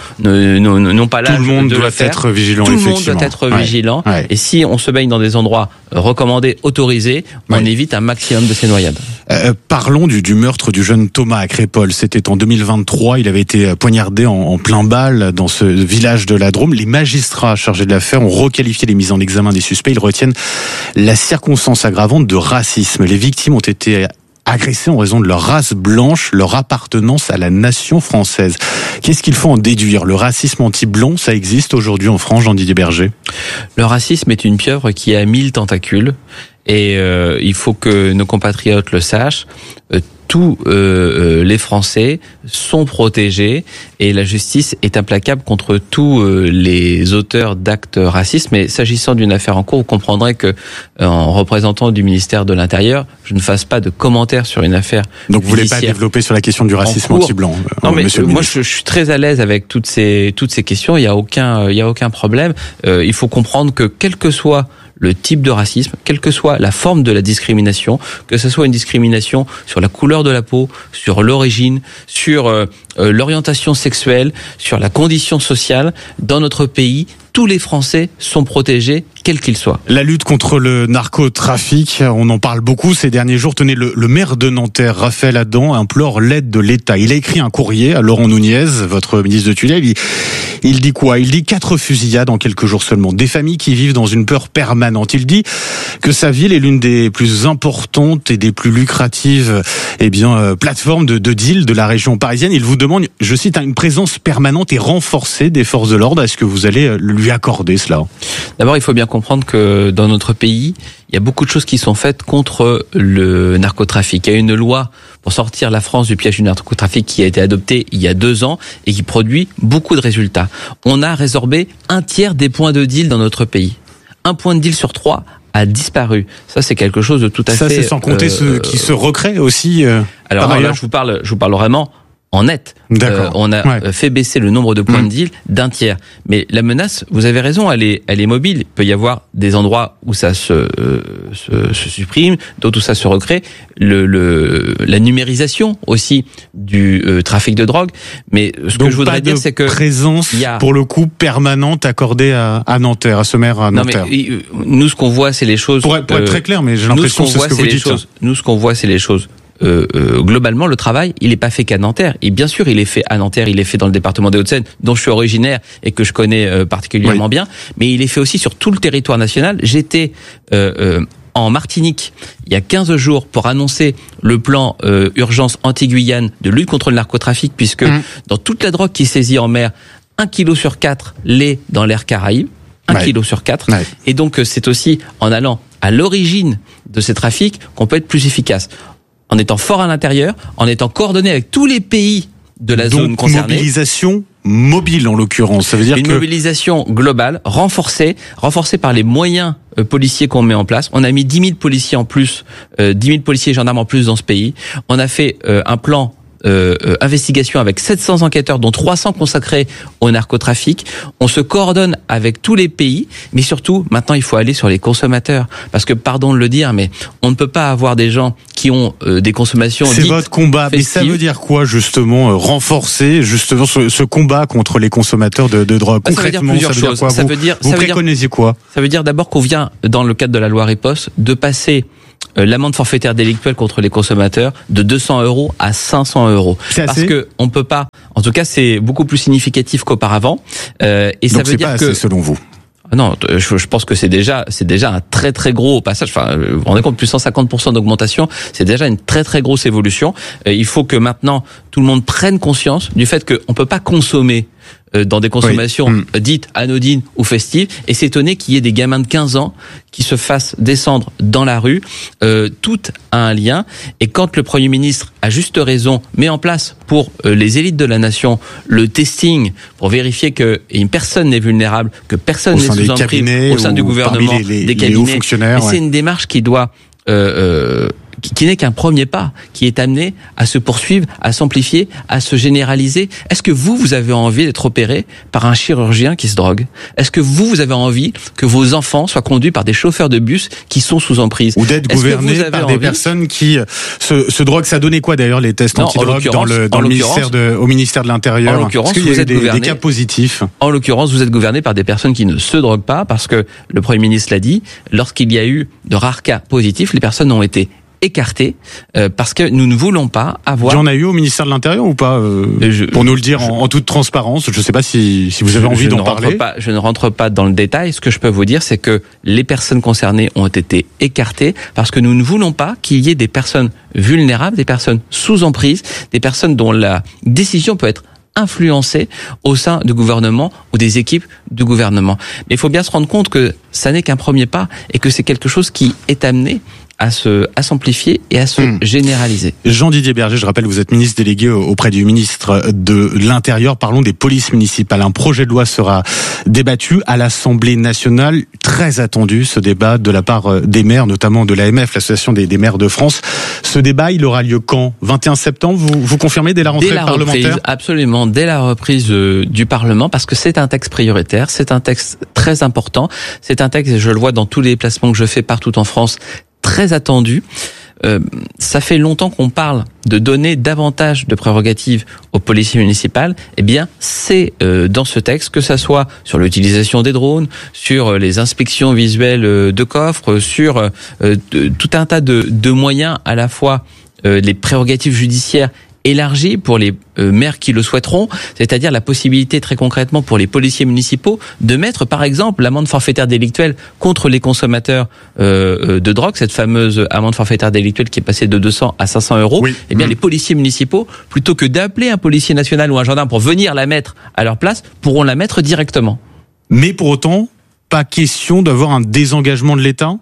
pas l'âge de le faire. Tout le monde doit être vigilant. Tout le monde doit être vigilant. Ouais. Et si on se baigne dans des endroits recommandés, autorisés, on évite un maximum de ces noyades. Parlons du meurtre du jeune Thomas à Crépol. C'était en 2023. Il avait été poignardé en plein bal dans ce village de la Drôme. Les magistrats chargés de l'affaire ont requalifié les mises en examen des suspects. Ils retiennent la circonstance aggravante de racisme. Les victimes ont été agressées en raison de leur race blanche, leur appartenance à la nation française. Qu'est-ce qu'il faut en déduire ? Le racisme anti-blanc, ça existe aujourd'hui en France, Jean-Didier Berger ? Le racisme est une pieuvre qui a 1000 tentacules et il faut que nos compatriotes le sachent. Tous les Français sont protégés et la justice est implacable contre tous les auteurs d'actes racistes. Mais s'agissant d'une affaire en cours, vous comprendrez que, en représentant du ministère de l'Intérieur, je ne fasse pas de commentaires sur une affaire. Donc vous voulez pas développer sur la question du racisme anti-blanc ? Non, mais moi je suis très à l'aise avec toutes ces questions. Il y a aucun problème. Il faut comprendre que quel que soit le type de racisme, quelle que soit la forme de la discrimination, que ce soit une discrimination sur la couleur de la peau, sur l'origine, sur l'orientation sexuelle, sur la condition sociale, dans notre pays, tous les Français sont protégés, quels qu'ils soient. La lutte contre le narcotrafic, on en parle beaucoup ces derniers jours. Tenez, le maire de Nanterre, Raphaël Adam, implore l'aide de l'État. Il a écrit un courrier à Laurent Nunez, votre ministre de tutelle. Il dit quoi ? Il dit 4 fusillades en quelques jours seulement. Des familles qui vivent dans une peur permanente. Il dit que sa ville est l'une des plus importantes et des plus lucratives plateformes de deal de la région parisienne. Il vous demande, je cite, une présence permanente et renforcée des forces de l'ordre. Est-ce que vous allez lui accorder cela ? D'abord, il faut bien comprendre que dans notre pays, il y a beaucoup de choses qui sont faites contre le narcotrafic. Il y a une loi pour sortir la France du piège du narcotrafic qui a été adoptée il y a 2 ans et qui produit beaucoup de résultats. On a résorbé 1/3 des points de deal dans notre pays. 1 point de deal sur 3 a disparu. Ça, c'est quelque chose de tout à fait... Ça, c'est sans compter ceux qui se recréent aussi. Alors là, je vous parle vraiment en net. On a fait baisser le nombre de points de deal d'1/3. Mais la menace, vous avez raison, elle est mobile. Il peut y avoir des endroits où ça se supprime, d'autres où ça se recrée. La numérisation aussi du trafic de drogue. Mais ce que je voudrais dire, c'est que présence pour le coup permanente accordée à Nanterre, à ce maire à Nanterre. Non, mais nous, ce qu'on voit, c'est les choses. Pour être très clair, mais j'ai l'impression que c'est ce que vous dites. Nous, ce qu'on voit, c'est les choses. Globalement, le travail, il n'est pas fait qu'à Nanterre. Et bien sûr, il est fait à Nanterre, il est fait dans le département des Hauts-de-Seine, dont je suis originaire et que je connais particulièrement bien. Mais il est fait aussi sur tout le territoire national. J'étais en Martinique il y a 15 jours pour annoncer le plan urgence anti-Guyane de lutte contre le narcotrafic, puisque dans toute la drogue qui est saisie en mer, 1 kilo sur 4 l'est dans l'air Caraïbe. 1 kilo sur 4. Et donc, c'est aussi en allant à l'origine de ces trafics qu'on peut être plus efficace. En étant fort à l'intérieur, en étant coordonné avec tous les pays de la zone concernée. Mobilisation mobile en l'occurrence, ça veut dire une mobilisation globale, renforcée par les moyens policiers qu'on met en place. On a mis 10 000 policiers en plus, 10 000 policiers et gendarmes en plus dans ce pays. On a fait un plan investigation avec 700 enquêteurs, dont 300 consacrés au narcotrafic. On se coordonne avec tous les pays, mais surtout, maintenant, il faut aller sur les consommateurs. Parce que, pardon de le dire, mais on ne peut pas avoir des gens qui ont des consommations C'est dites votre combat, festives. mais ça veut dire quoi, justement, renforcer justement ce combat contre les consommateurs de drogue? Concrètement, ça veut dire plusieurs choses. Quoi vous préconisez quoi? Ça veut dire d'abord qu'on vient, dans le cadre de la loi Riposte, de passer l'amende forfaitaire délictuelle contre les consommateurs de 200 € à 500 €. Parce que on peut pas, en tout cas, c'est beaucoup plus significatif qu'auparavant. Et donc ça veut dire pas que, assez, selon vous? Non, je pense que c'est déjà un très très gros passage. Enfin, vous vous rendez compte, plus 150% d'augmentation, c'est déjà une très très grosse évolution. Il faut que maintenant tout le monde prenne conscience du fait qu'on peut pas consommer dans des consommations dites anodines ou festives, et s'étonner qu'il y ait des gamins de 15 ans qui se fassent descendre dans la rue. Tout a un lien, et quand le Premier ministre, à juste raison, met en place pour les élites de la nation le testing pour vérifier que personne n'est vulnérable, que personne n'est sous emprise au sein du gouvernement, des cabinets, c'est une démarche qui doit qui n'est qu'un premier pas, qui est amené à se poursuivre, à s'amplifier, à se généraliser. Est-ce que vous avez envie d'être opéré par un chirurgien qui se drogue? Est-ce que vous avez envie que vos enfants soient conduits par des chauffeurs de bus qui sont sous emprise? Ou d'être gouvernés par des personnes qui se droguent? Ça donnait quoi d'ailleurs les tests antidrogue au ministère de l'Intérieur? En l'occurrence, vous êtes des cas positifs. En l'occurrence, vous êtes gouverné par des personnes qui ne se droguent pas, parce que le Premier ministre l'a dit, lorsqu'il y a eu de rares cas positifs, les personnes ont été écarté parce que nous ne voulons pas avoir... Il y en a eu au ministère de l'Intérieur ou pas pour nous le dire en toute transparence? Je ne sais pas si vous avez envie d'en parler. Je ne rentre pas dans le détail. Ce que je peux vous dire, c'est que les personnes concernées ont été écartées parce que nous ne voulons pas qu'il y ait des personnes vulnérables, des personnes sous emprise, des personnes dont la décision peut être influencée au sein du gouvernement ou des équipes du gouvernement. Mais il faut bien se rendre compte que ça n'est qu'un premier pas et que c'est quelque chose qui est amené à s'amplifier et à se généraliser. Jean-Didier Berger, je rappelle, vous êtes ministre délégué auprès du ministre de l'Intérieur. Parlons des polices municipales. Un projet de loi sera débattu à l'Assemblée nationale. Très attendu, ce débat de la part des maires, notamment de l'AMF, l'Association des maires de France. Ce débat, il aura lieu quand? 21 septembre, vous confirmez, dès la rentrée parlementaire? Absolument, dès la reprise du Parlement, parce que c'est un texte prioritaire, c'est un texte très important, c'est un texte, et je le vois dans tous les déplacements que je fais partout en France, très attendu. Ça fait longtemps qu'on parle de donner davantage de prérogatives aux policiers municipaux. Eh bien, c'est dans ce texte, que ça soit sur l'utilisation des drones, sur les inspections visuelles de coffres, sur tout un tas de moyens, à la fois les prérogatives judiciaires élargie pour les maires qui le souhaiteront, c'est-à-dire la possibilité très concrètement pour les policiers municipaux de mettre par exemple l'amende forfaitaire délictuelle contre les consommateurs de drogue, cette fameuse amende forfaitaire délictuelle qui est passée de 200 à 500 €. Oui. Eh bien, les policiers municipaux, plutôt que d'appeler un policier national ou un gendarme pour venir la mettre à leur place, pourront la mettre directement. Mais pour autant, pas question d'avoir un désengagement de l'État?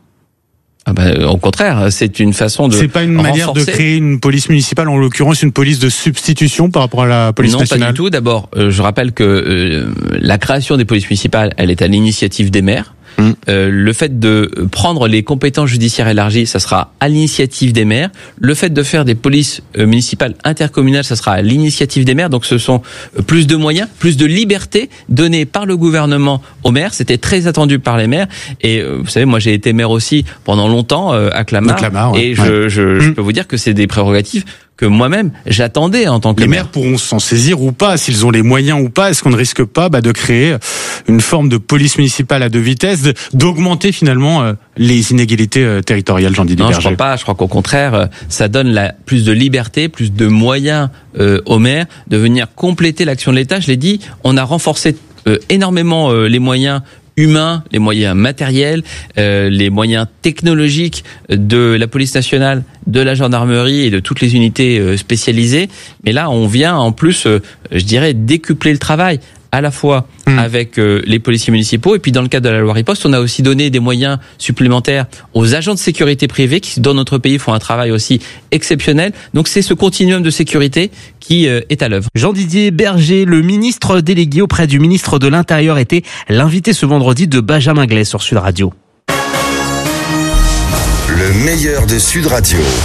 Au contraire, c'est une façon de C'est pas une manière de créer une police municipale, en l'occurrence une police de substitution par rapport à la police nationale? Non, pas du tout. D'abord, je rappelle que la création des polices municipales, elle est à l'initiative des maires. Le fait de prendre les compétences judiciaires élargies, ça sera à l'initiative des maires. Le fait de faire des polices municipales intercommunales, ça sera à l'initiative des maires. Donc ce sont plus de moyens, plus de liberté donnée par le gouvernement aux maires. C'était très attendu par les maires. Et vous savez, moi j'ai été maire aussi pendant longtemps à Clamart. Et je peux vous dire que c'est des prérogatives que moi-même j'attendais en tant que maire. Les maires pourront s'en saisir ou pas, s'ils ont les moyens ou pas. Est-ce qu'on ne risque pas de créer une forme de police municipale à deux vitesses, d'augmenter finalement les inégalités territoriales, Jean-Didier Berger? Non, je crois pas. Je crois qu'au contraire, ça donne plus de liberté, plus de moyens aux maires de venir compléter l'action de l'État. Je l'ai dit, on a renforcé énormément les moyens humains, les moyens matériels, les moyens technologiques de la police nationale, de la gendarmerie et de toutes les unités spécialisées. Mais là, on vient en plus, je dirais, décupler le travail, à la fois avec les policiers municipaux, et puis dans le cadre de la loi Riposte, on a aussi donné des moyens supplémentaires aux agents de sécurité privés qui, dans notre pays, font un travail aussi exceptionnel. Donc c'est ce continuum de sécurité qui est à l'œuvre. Jean-Didier Berger, le ministre délégué auprès du ministre de l'Intérieur, était l'invité ce vendredi de Benjamin Glais sur Sud Radio. Le meilleur de Sud Radio.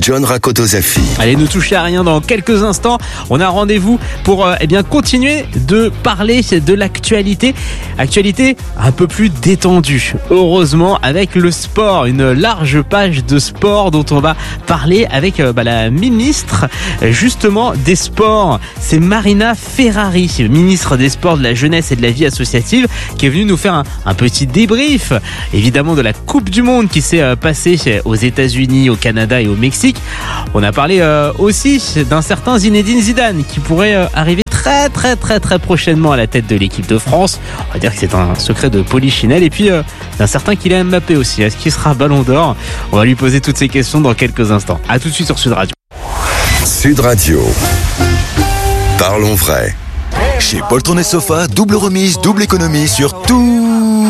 John Rakotozafi. Allez, ne touchez à rien dans quelques instants. On a rendez-vous pour continuer de parler de l'actualité. Actualité un peu plus détendue. Heureusement, avec le sport. Une large page de sport dont on va parler avec la ministre justement des sports. C'est Marina Ferrari, ministre des sports, de la jeunesse et de la vie associative, qui est venue nous faire un petit débrief, évidemment, de la Coupe du Monde qui s'est passée aux États-Unis, au Canada et au Mexique. On a parlé aussi d'un certain Zinedine Zidane qui pourrait arriver très prochainement à la tête de l'équipe de France. On va dire que c'est un secret de polichinelle. Et puis d'un certain Kylian Mbappé aussi. Est-ce qu'il sera Ballon d'Or? On va lui poser toutes ces questions dans quelques instants. À tout de suite sur Sud Radio. Sud Radio. Parlons vrai. Chez Poltron et Sofa, double remise, double économie sur tous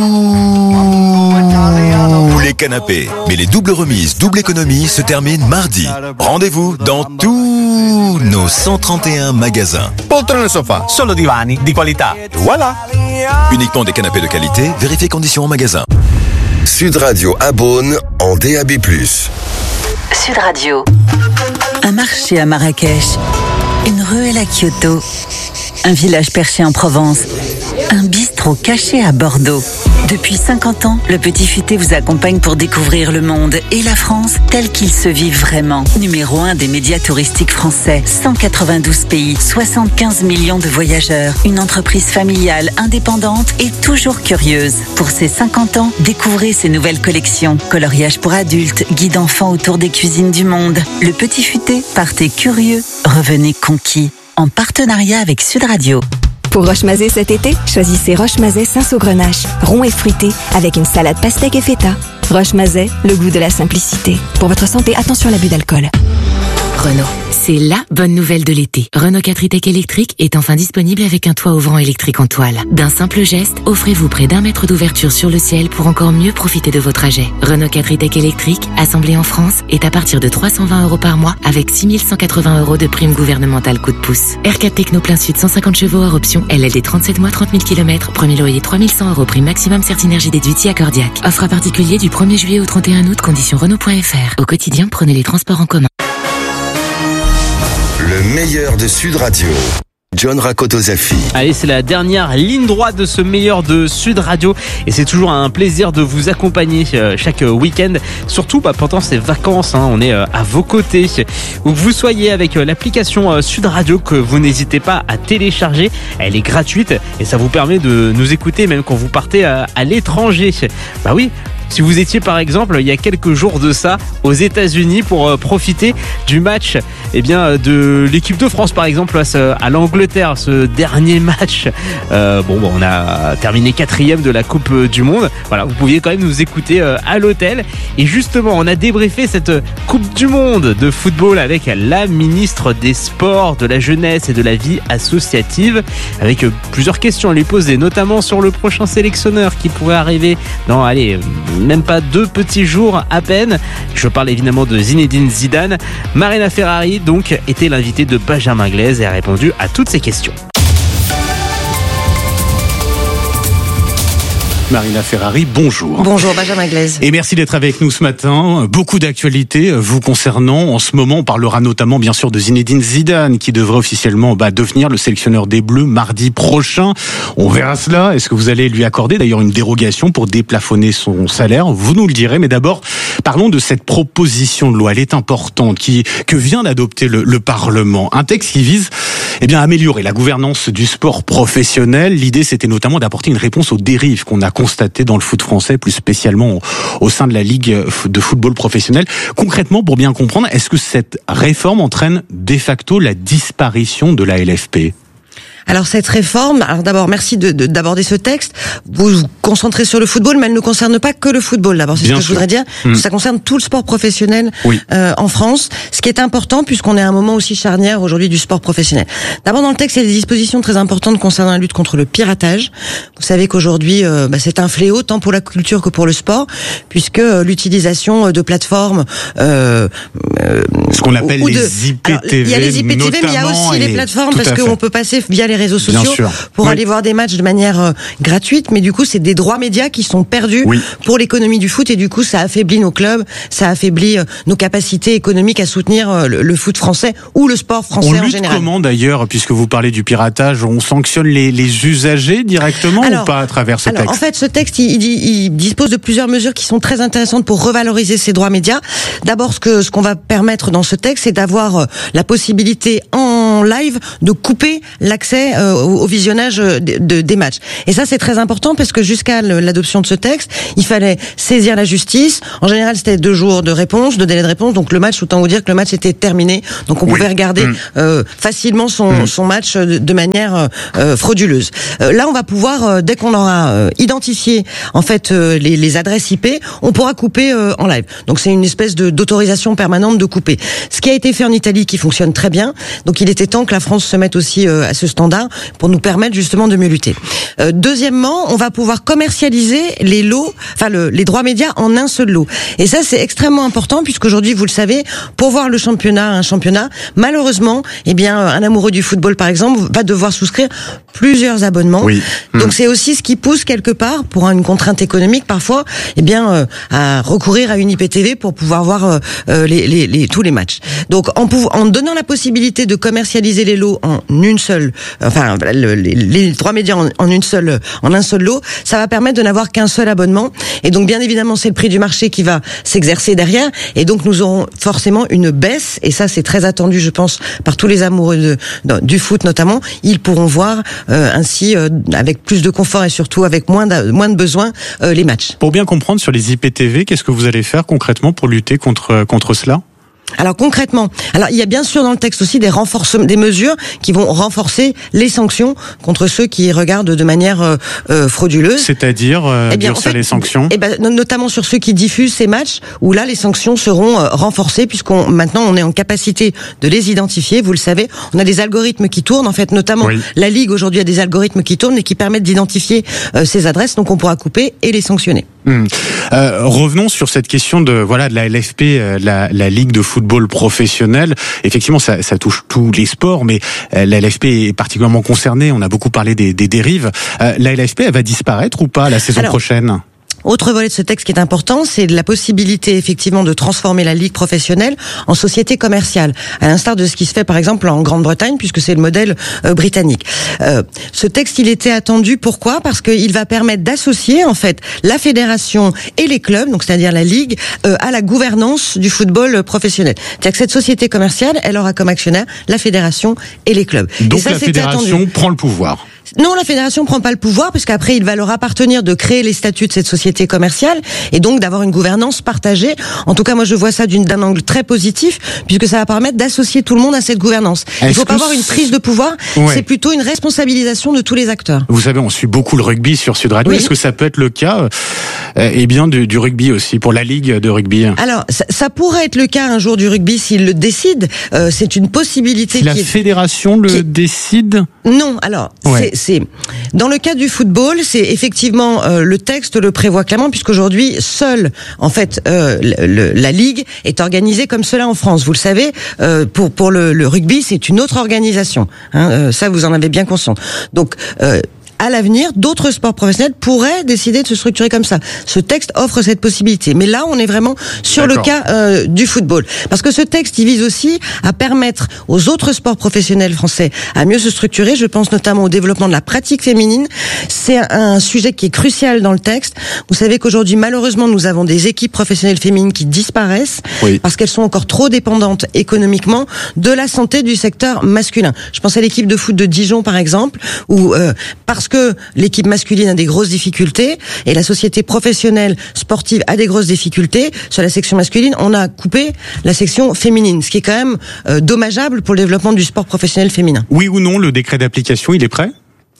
les canapés. Mais les doubles remises, double économie se terminent mardi. Rendez-vous dans tous nos 131 magasins. Poltrone Sofa, solo divani di qualità. Voilà. Uniquement des canapés de qualité, vérifiez conditions en magasin. Sud Radio à Beaune en DAB+. Sud Radio. Un marché à Marrakech, une ruelle à Kyoto, un village perché en Provence, un bistrot caché à Bordeaux. Depuis 50 ans, le Petit Futé vous accompagne pour découvrir le monde et la France tel qu'il se vit vraiment. Numéro 1 des médias touristiques français, 192 pays, 75 millions de voyageurs, une entreprise familiale, indépendante et toujours curieuse. Pour ses 50 ans, découvrez ses nouvelles collections. Coloriage pour adultes, guide enfants autour des cuisines du monde. Le Petit Futé, partez curieux, revenez conquis. En partenariat avec Sud Radio. Pour Roche-Mazet cet été, choisissez Roche-Mazet Saint-Saugrenache, rond et fruité, avec une salade pastèque et feta. Roche-Mazet, le goût de la simplicité. Pour votre santé, attention à l'abus d'alcool. Renault, c'est la bonne nouvelle de l'été. Renault 4 e-Tech électrique est enfin disponible avec un toit ouvrant électrique en toile. D'un simple geste, offrez-vous près d'1 mètre d'ouverture sur le ciel pour encore mieux profiter de vos trajets. Renault 4 e-Tech électrique, assemblé en France, est à partir de 320 € par mois avec 6 180 € de prime gouvernementale coup de pouce. R4 Techno plein sud 150 chevaux hors option, LLD 37 mois 30 000 km, premier loyer 3100 € prime maximum Certinergie déduite si accordiaque. Offre à particulier du 1er juillet au 31 août, conditions Renault.fr. Au quotidien, prenez les transports en commun. Le meilleur de Sud Radio. John Rakotozafi. Allez, c'est la dernière ligne droite de ce meilleur de Sud Radio et c'est toujours un plaisir de vous accompagner chaque week-end, surtout pendant ces vacances, on est à vos côtés. Où que vous soyez avec l'application Sud Radio que vous n'hésitez pas à télécharger, elle est gratuite et ça vous permet de nous écouter même quand vous partez à l'étranger. Bah oui. Si vous étiez par exemple il y a quelques jours de ça aux États-Unis pour profiter du match de l'équipe de France par exemple à l'Angleterre, ce dernier match, on a terminé 4e de la Coupe du Monde. Voilà, vous pouviez quand même nous écouter à l'hôtel et justement on a débriefé cette Coupe du Monde de football avec la ministre des Sports, de la Jeunesse et de la Vie associative avec plusieurs questions à lui poser, notamment sur le prochain sélectionneur qui pourrait arriver dans même pas 2 petits jours à peine. Je parle évidemment de Zinedine Zidane. Marina Ferrari donc était l'invitée de Benjamin Glaise et a répondu à toutes ces questions. Marina Ferrari, bonjour. Bonjour Benjamin Glaise. Et merci d'être avec nous ce matin. Beaucoup d'actualités vous concernant. En ce moment, on parlera notamment bien sûr de Zinedine Zidane qui devrait officiellement devenir le sélectionneur des Bleus mardi prochain. On verra cela. Est-ce que vous allez lui accorder d'ailleurs une dérogation pour déplafonner son salaire? Vous nous le direz. Mais d'abord, parlons de cette proposition de loi. Elle est importante que vient d'adopter le Parlement. Un texte qui vise à améliorer la gouvernance du sport professionnel. L'idée, c'était notamment d'apporter une réponse aux dérives qu'on a constatées dans le foot français, plus spécialement au sein de la Ligue de football professionnel. Concrètement, pour bien comprendre, est-ce que cette réforme entraîne de facto la disparition de la LFP ? Alors cette réforme, d'abord merci d'aborder ce texte. Vous vous concentrez sur le football, mais elle ne concerne pas que le football. D'abord, c'est ce que je voudrais dire. Ça concerne tout le sport professionnel en France. Ce qui est important, puisqu'on est à un moment aussi charnière aujourd'hui du sport professionnel. D'abord, dans le texte, il y a des dispositions très importantes concernant la lutte contre le piratage. Vous savez qu'aujourd'hui, c'est un fléau tant pour la culture que pour le sport, puisque l'utilisation de plateformes, ce qu'on appelle les IPTV, il y a les IPTV, mais il y a aussi les plateformes parce qu'on peut passer via les les réseaux sociaux pour aller voir des matchs de manière gratuite, mais du coup c'est des droits médias qui sont perdus pour l'économie du foot, et du coup ça affaiblit nos clubs, ça affaiblit nos capacités économiques à soutenir le foot français ou le sport français en général. On lutte comment d'ailleurs, puisque vous parlez du piratage, on sanctionne les usagers directement ou pas à travers ce texte? En fait, ce texte il dispose de plusieurs mesures qui sont très intéressantes pour revaloriser ces droits médias. D'abord, ce qu'on va permettre dans ce texte, c'est d'avoir la possibilité en live de couper l'accès au visionnage des matchs. Et ça, c'est très important parce que jusqu'à l'adoption de ce texte, il fallait saisir la justice. En général, c'était 2 jours de délai de réponse. Donc le match, autant vous dire que le match était terminé. Donc on pouvait regarder facilement son match de manière frauduleuse. Là, on va pouvoir, dès qu'on aura identifié en fait les adresses IP, on pourra couper en live. Donc c'est une espèce d'autorisation permanente de couper. Ce qui a été fait en Italie, qui fonctionne très bien. Donc il était temps que la France se mette aussi à ce standard pour nous permettre justement de mieux lutter. Deuxièmement, on va pouvoir commercialiser les lots, les droits médias en un seul lot. Et ça, c'est extrêmement important puisqu'aujourd'hui, vous le savez, pour voir un championnat, malheureusement, un amoureux du football, par exemple, va devoir souscrire plusieurs abonnements. Donc c'est aussi ce qui pousse quelque part, pour une contrainte économique parfois, à recourir à une IPTV pour pouvoir voir tous les matchs. Donc en donnant la possibilité de commercialiser les lots en une seule, les droits médias en un seul lot, ça va permettre de n'avoir qu'un seul abonnement. Et donc bien évidemment, c'est le prix du marché qui va s'exercer derrière. Et donc nous aurons forcément une baisse. Et ça, c'est très attendu, je pense, par tous les amoureux du foot notamment. Ils pourront voir ainsi avec plus de confort et surtout avec moins de besoin les matchs. Pour bien comprendre sur les IPTV, qu'est-ce que vous allez faire concrètement pour lutter contre cela ? Alors concrètement, il y a bien sûr dans le texte aussi des mesures qui vont renforcer les sanctions contre ceux qui regardent de manière frauduleuse. C'est-à-dire durcir les sanctions. Notamment sur ceux qui diffusent ces matchs, où là les sanctions seront renforcées maintenant on est en capacité de les identifier. Vous le savez, on a des algorithmes qui tournent en fait, notamment la Ligue aujourd'hui a des algorithmes qui tournent et qui permettent d'identifier ces adresses. Donc on pourra couper et les sanctionner. Revenons sur cette question de la LFP, la Ligue de football professionnel. Effectivement, ça touche tous les sports, mais la LFP est particulièrement concernée. On a beaucoup parlé des dérives. La LFP, elle va disparaître ou pas la saison prochaine ? Autre volet de ce texte qui est important, c'est la possibilité effectivement de transformer la ligue professionnelle en société commerciale, à l'instar de ce qui se fait par exemple en Grande-Bretagne, puisque c'est le modèle britannique. Ce texte, il était attendu. Pourquoi ? Parce qu'il va permettre d'associer en fait la fédération et les clubs, donc c'est-à-dire la ligue, à la gouvernance du football professionnel. C'est-à-dire que cette société commerciale, elle aura comme actionnaire la fédération et les clubs. Donc et ça, la fédération prend le pouvoir. Non, la fédération prend pas le pouvoir, puisqu'après il va leur appartenir de créer les statuts de cette société commerciale et donc d'avoir une gouvernance partagée. En tout cas, moi je vois ça d'un angle très positif, puisque ça va permettre d'associer tout le monde à cette gouvernance. Il ne faut pas avoir une prise de pouvoir, c'est plutôt une responsabilisation de tous les acteurs. Vous savez, on suit beaucoup le rugby sur Sud Radio. Est-ce que ça peut être le cas du rugby aussi, pour la Ligue de rugby ? Alors, ça pourrait être le cas un jour du rugby s'il le décide. C'est une possibilité. Si la fédération le décide ? Non, alors, c'est dans le cas du football, c'est effectivement le texte le prévoit clairement, puisqu'aujourd'hui seule en fait la ligue est organisée comme cela en France. Vous le savez, pour le rugby, c'est une autre organisation. Ça, vous en avez bien conscience. Donc à l'avenir, d'autres sports professionnels pourraient décider de se structurer comme ça. Ce texte offre cette possibilité. Mais là, on est vraiment sur le cas du football. Parce que ce texte, il vise aussi à permettre aux autres sports professionnels français à mieux se structurer. Je pense notamment au développement de la pratique féminine. C'est un sujet qui est crucial dans le texte. Vous savez qu'aujourd'hui, malheureusement, nous avons des équipes professionnelles féminines qui disparaissent parce qu'elles sont encore trop dépendantes économiquement de la santé du secteur masculin. Je pense à l'équipe de foot de Dijon, par exemple, où parce que l'équipe masculine a des grosses difficultés et la société professionnelle sportive a des grosses difficultés sur la section masculine, on a coupé la section féminine, ce qui est quand même dommageable pour le développement du sport professionnel féminin. Oui ou non, le décret d'application, il est prêt ?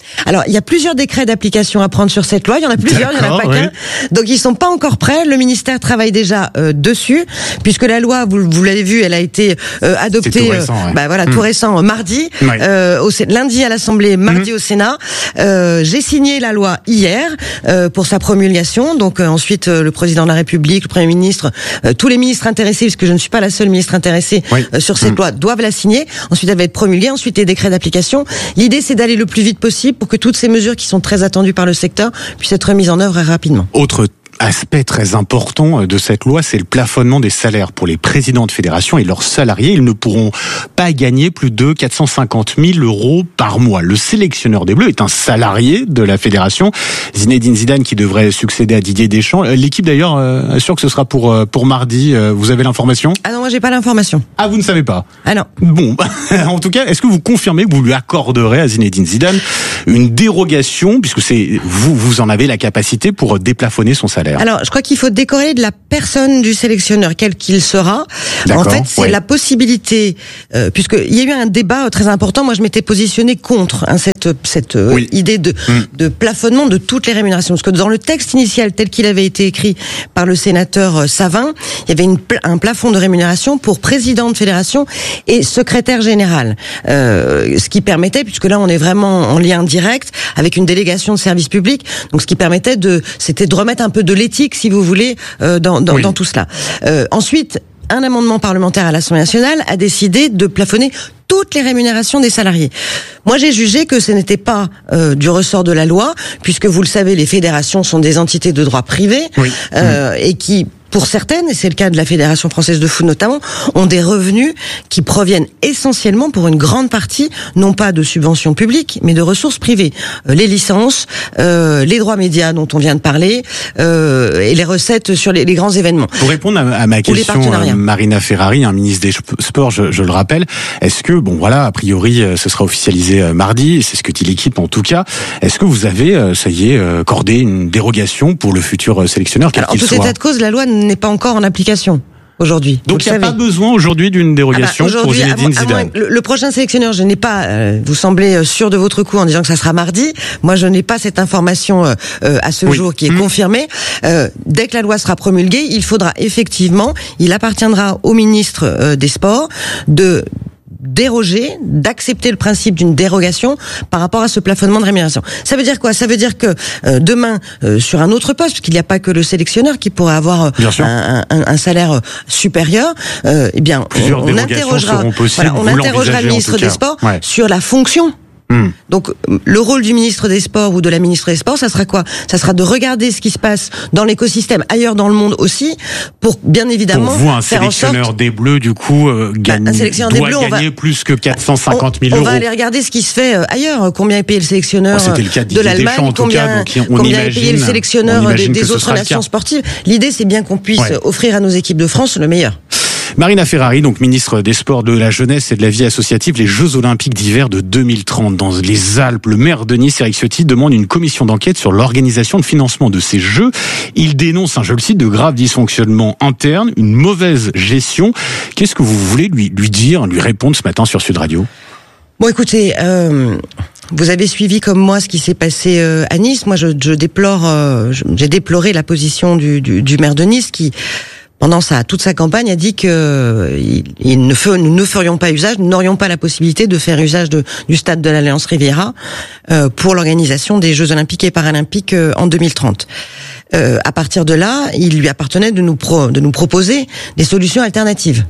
Alors, il y a plusieurs décrets d'application à prendre sur cette loi. Il y en a plusieurs, il n'y en a pas qu'un. Donc, ils sont pas encore prêts. Le ministère travaille déjà dessus, puisque la loi, vous l'avez vu, elle a été adoptée tout récent, tout récent mardi, lundi à l'Assemblée, mardi au Sénat. J'ai signé la loi hier pour sa promulgation. Donc, ensuite, le président de la République, le Premier ministre, tous les ministres intéressés, puisque je ne suis pas la seule ministre intéressée sur cette loi, doivent la signer. Ensuite, elle va être promulguée. Ensuite, les décrets d'application. L'idée, c'est d'aller le plus vite possible pour que toutes ces mesures qui sont très attendues par le secteur puissent être mises en œuvre rapidement. Autre aspect très important de cette loi, c'est le plafonnement des salaires pour les présidents de fédération et leurs salariés. Ils ne pourront pas gagner plus de 450 000 € par mois. Le sélectionneur des Bleus est un salarié de la fédération. Zinedine Zidane qui devrait succéder à Didier Deschamps. L'équipe d'ailleurs assure que ce sera pour mardi. Vous avez l'information ? Ah non, moi j'ai pas l'information. Ah, vous ne savez pas ? Ah non. Bon, en tout cas, est-ce que vous confirmez que vous lui accorderez à Zinedine Zidane une dérogation, puisque vous en avez la capacité pour déplafonner son salaire ? Alors, je crois qu'il faut décorréler de la personne du sélectionneur, quel qu'il sera. En fait, c'est la possibilité, puisqu'il y a eu un débat très important. Moi, je m'étais positionnée contre cette idée de plafonnement de toutes les rémunérations. Parce que dans le texte initial, tel qu'il avait été écrit par le sénateur Savin, il y avait un plafond de rémunération pour président de fédération et secrétaire général. Ce qui permettait, puisque là, on est vraiment en lien direct avec une délégation de service public, donc ce qui permettait c'était de remettre un peu de l'éthique, si vous voulez, dans tout cela. Ensuite, un amendement parlementaire à l'Assemblée nationale a décidé de plafonner toutes les rémunérations des salariés. Moi, j'ai jugé que ce n'était pas du ressort de la loi, puisque vous le savez, les fédérations sont des entités de droit privé et qui, pour certaines, et c'est le cas de la Fédération française de foot notamment, ont des revenus qui proviennent essentiellement, pour une grande partie, non pas de subventions publiques, mais de ressources privées. Les licences, les droits médias dont on vient de parler, et les recettes sur les grands événements. Pour répondre à ma question, Marina Ferrari, ministre des Sports, je le rappelle, est-ce que, a priori, ce sera officialisé mardi, c'est ce que dit l'équipe en tout cas, est-ce que vous avez, ça y est, accordé une dérogation pour le futur sélectionneur, quel qu'il soit ? En tout état de cause, la loi n'est pas encore en application aujourd'hui. Donc il n'y a pas besoin aujourd'hui d'une dérogation pour Zinedine Zidane. Le prochain sélectionneur, je n'ai pas, vous semblez sûr de votre coup en disant que ça sera mardi. Moi, je n'ai pas cette information à ce jour qui est confirmée. Dès que la loi sera promulguée, il appartiendra au ministre des Sports d'accepter le principe d'une dérogation par rapport à ce plafonnement de rémunération. Ça veut dire quoi ? Ça veut dire que demain, sur un autre poste, parce qu'il n'y a pas que le sélectionneur qui pourrait avoir un salaire supérieur, on interrogera le ministre des Sports sur la fonction. Donc, le rôle du ministre des Sports ou de la ministre des Sports, ça sera quoi ? Ça sera de regarder ce qui se passe dans l'écosystème, ailleurs dans le monde aussi, pour bien évidemment pour vous, un sélectionneur des Bleus, du coup, doit gagner plus que 450 000 €. On va aller regarder ce qui se fait ailleurs. Combien est payé le sélectionneur de l'Allemagne ? Combien est payé le sélectionneur des autres nations sportives ? L'idée, c'est bien qu'on puisse offrir à nos équipes de France le meilleur. Marina Ferrari, donc ministre des Sports, de la Jeunesse et de la Vie associative, les Jeux Olympiques d'hiver de 2030 dans les Alpes. Le maire de Nice, Éric Ciotti, demande une commission d'enquête sur l'organisation de financement de ces Jeux. Il dénonce, je le cite, de graves dysfonctionnements internes, une mauvaise gestion. Qu'est-ce que vous voulez lui répondre ce matin sur Sud Radio ? Bon, écoutez, vous avez suivi comme moi ce qui s'est passé à Nice. Moi, j'ai déploré la position du maire de Nice qui, pendant toute sa campagne, a dit que nous ne ferions pas usage, nous n'aurions pas la possibilité de faire usage du stade de l'Alliance Riviera pour l'organisation des Jeux Olympiques et Paralympiques en 2030. À partir de là, il lui appartenait de nous proposer des solutions alternatives.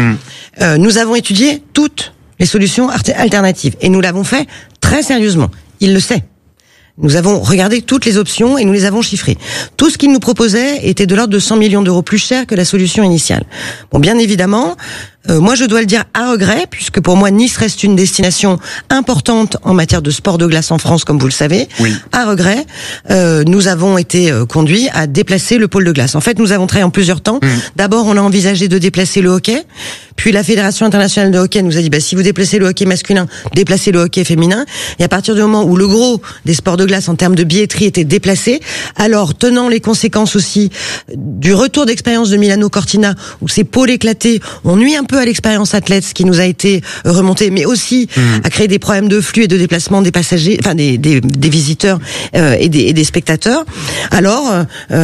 Nous avons étudié toutes les solutions alternatives et nous l'avons fait très sérieusement. Il le sait. Nous avons regardé toutes les options et nous les avons chiffrées. Tout ce qu'il nous proposait était de l'ordre de 100 millions d'euros plus cher que la solution initiale. Bon, bien évidemment, moi je dois le dire à regret, puisque pour moi Nice reste une destination importante en matière de sport de glace en France, comme vous le savez. À regret, nous avons été conduits à déplacer le pôle de glace. En fait, nous avons travaillé en plusieurs temps. D'abord, on a envisagé de déplacer le hockey. Puis la Fédération internationale de hockey nous a dit, si vous déplacez le hockey masculin, déplacez le hockey féminin. Et à partir du moment où le gros des sports de glace en termes de billetterie était déplacé, alors tenant les conséquences aussi du retour d'expérience de Milano Cortina, où ces pôles éclatés ont nui un peu peu à l'expérience athlète, ce qui nous a été remonté, mais aussi à créer des problèmes de flux et de déplacement des passagers, enfin des visiteurs et des spectateurs. Alors,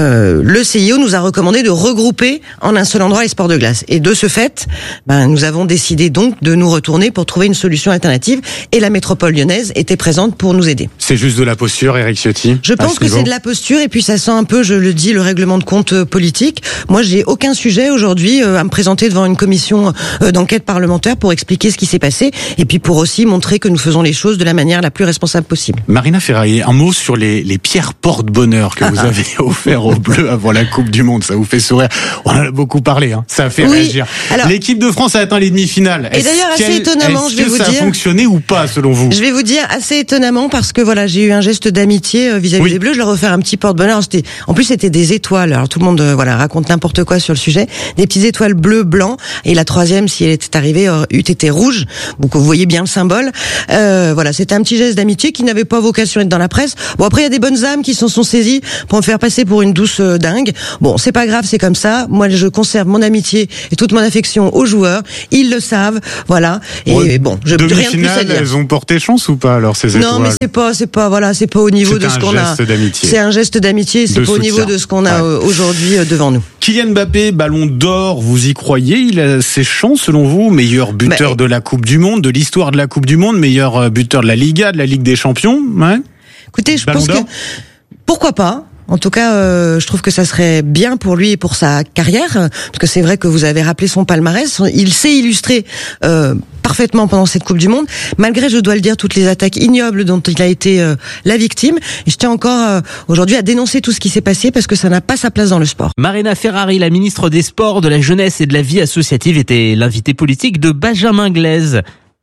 le CIO nous a recommandé de regrouper en un seul endroit les sports de glace. Et de ce fait, nous avons décidé donc de nous retourner pour trouver une solution alternative. Et la métropole lyonnaise était présente pour nous aider. C'est juste de la posture, Éric Ciotti? Je pense que c'est de la posture, et puis ça sent un peu, je le dis, le règlement de compte politique. Moi, j'ai aucun sujet aujourd'hui à me présenter devant une commission d'enquête parlementaire pour expliquer ce qui s'est passé, et puis pour aussi montrer que nous faisons les choses de la manière la plus responsable possible. Marina Ferraillé, un mot sur les pierres porte-bonheur que vous avez offert aux Bleus avant la Coupe du Monde. Ça vous fait sourire? On en a beaucoup parlé, hein. Ça a fait réagir. Alors, l'équipe de France a atteint les demi-finales. Et d'ailleurs, assez étonnamment, je vais vous dire... Est-ce que ça a fonctionné ou pas, selon vous? Je vais vous dire assez étonnamment, parce que voilà, j'ai eu un geste d'amitié vis-à-vis des Bleus. Je leur ai offert un petit porte-bonheur. En plus, c'était des étoiles. Alors tout le monde raconte n'importe quoi sur le sujet. Des petites étoiles bleues, blancs, et la troisième, si elle était arrivée, eût été rouge. Donc vous voyez bien le symbole. Voilà, c'était un petit geste d'amitié qui n'avait pas vocation à être dans la presse. Bon, après, il y a des bonnes âmes qui s'en sont saisies pour me faire passer pour une douce dingue. Bon, c'est pas grave, c'est comme ça. Moi, je conserve mon amitié et toute mon affection aux joueurs. Ils le savent. Voilà. Et bon, je peux rien de plus à dire. Elles ont porté chance ou pas, alors, ces étoiles? Non, mais c'est pas voilà, c'est pas au niveau de ce qu'on a. C'est un geste d'amitié, c'est pas au niveau de ce qu'on a aujourd'hui devant nous. Kylian Mbappé, ballon d'or, vous y croyez? Il a ses chances, selon vous? Meilleur buteur de la Coupe du Monde, de l'histoire de la Coupe du Monde, meilleur buteur de la Liga, de la Ligue des Champions, ouais? Écoutez, je pense que pourquoi pas. En tout cas, je trouve que ça serait bien pour lui et pour sa carrière, parce que c'est vrai que vous avez rappelé son palmarès. Il s'est illustré parfaitement pendant cette Coupe du Monde, malgré, je dois le dire, toutes les attaques ignobles dont il a été la victime. Et je tiens encore aujourd'hui à dénoncer tout ce qui s'est passé, parce que ça n'a pas sa place dans le sport. Marina Ferrari, la ministre des Sports, de la Jeunesse et de la Vie associative, était l'invitée politique de Benjamin Glaise.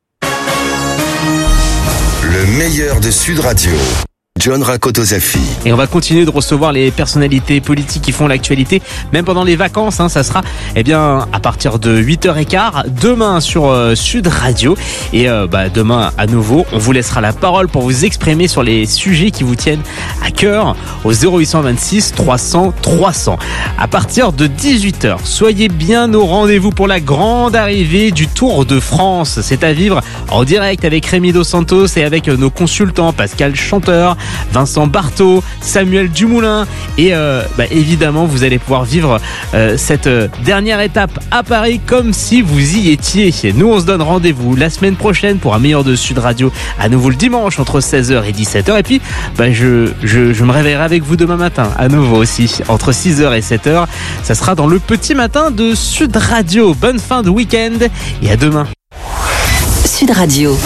Le meilleur de Sud Radio. John Rakotozafi. Et on va continuer de recevoir les personnalités politiques qui font l'actualité, même pendant les vacances. Ça sera à partir de 8h15 demain sur Sud Radio. Et demain, à nouveau, on vous laissera la parole pour vous exprimer sur les sujets qui vous tiennent à cœur au 0826 300 300. À partir de 18h, soyez bien au rendez-vous pour la grande arrivée du Tour de France. C'est à vivre en direct avec Rémi Dos Santos et avec nos consultants Pascal Chanteur, Vincent Barthaud, Samuel Dumoulin, et évidemment vous allez pouvoir vivre cette dernière étape à Paris comme si vous y étiez. Nous on se donne rendez-vous la semaine prochaine pour un meilleur de Sud Radio, à nouveau le dimanche entre 16h et 17h, et puis je me réveillerai avec vous demain matin à nouveau aussi entre 6h et 7h. Ça sera dans le petit matin de Sud Radio. Bonne fin de week-end et à demain. Sud Radio.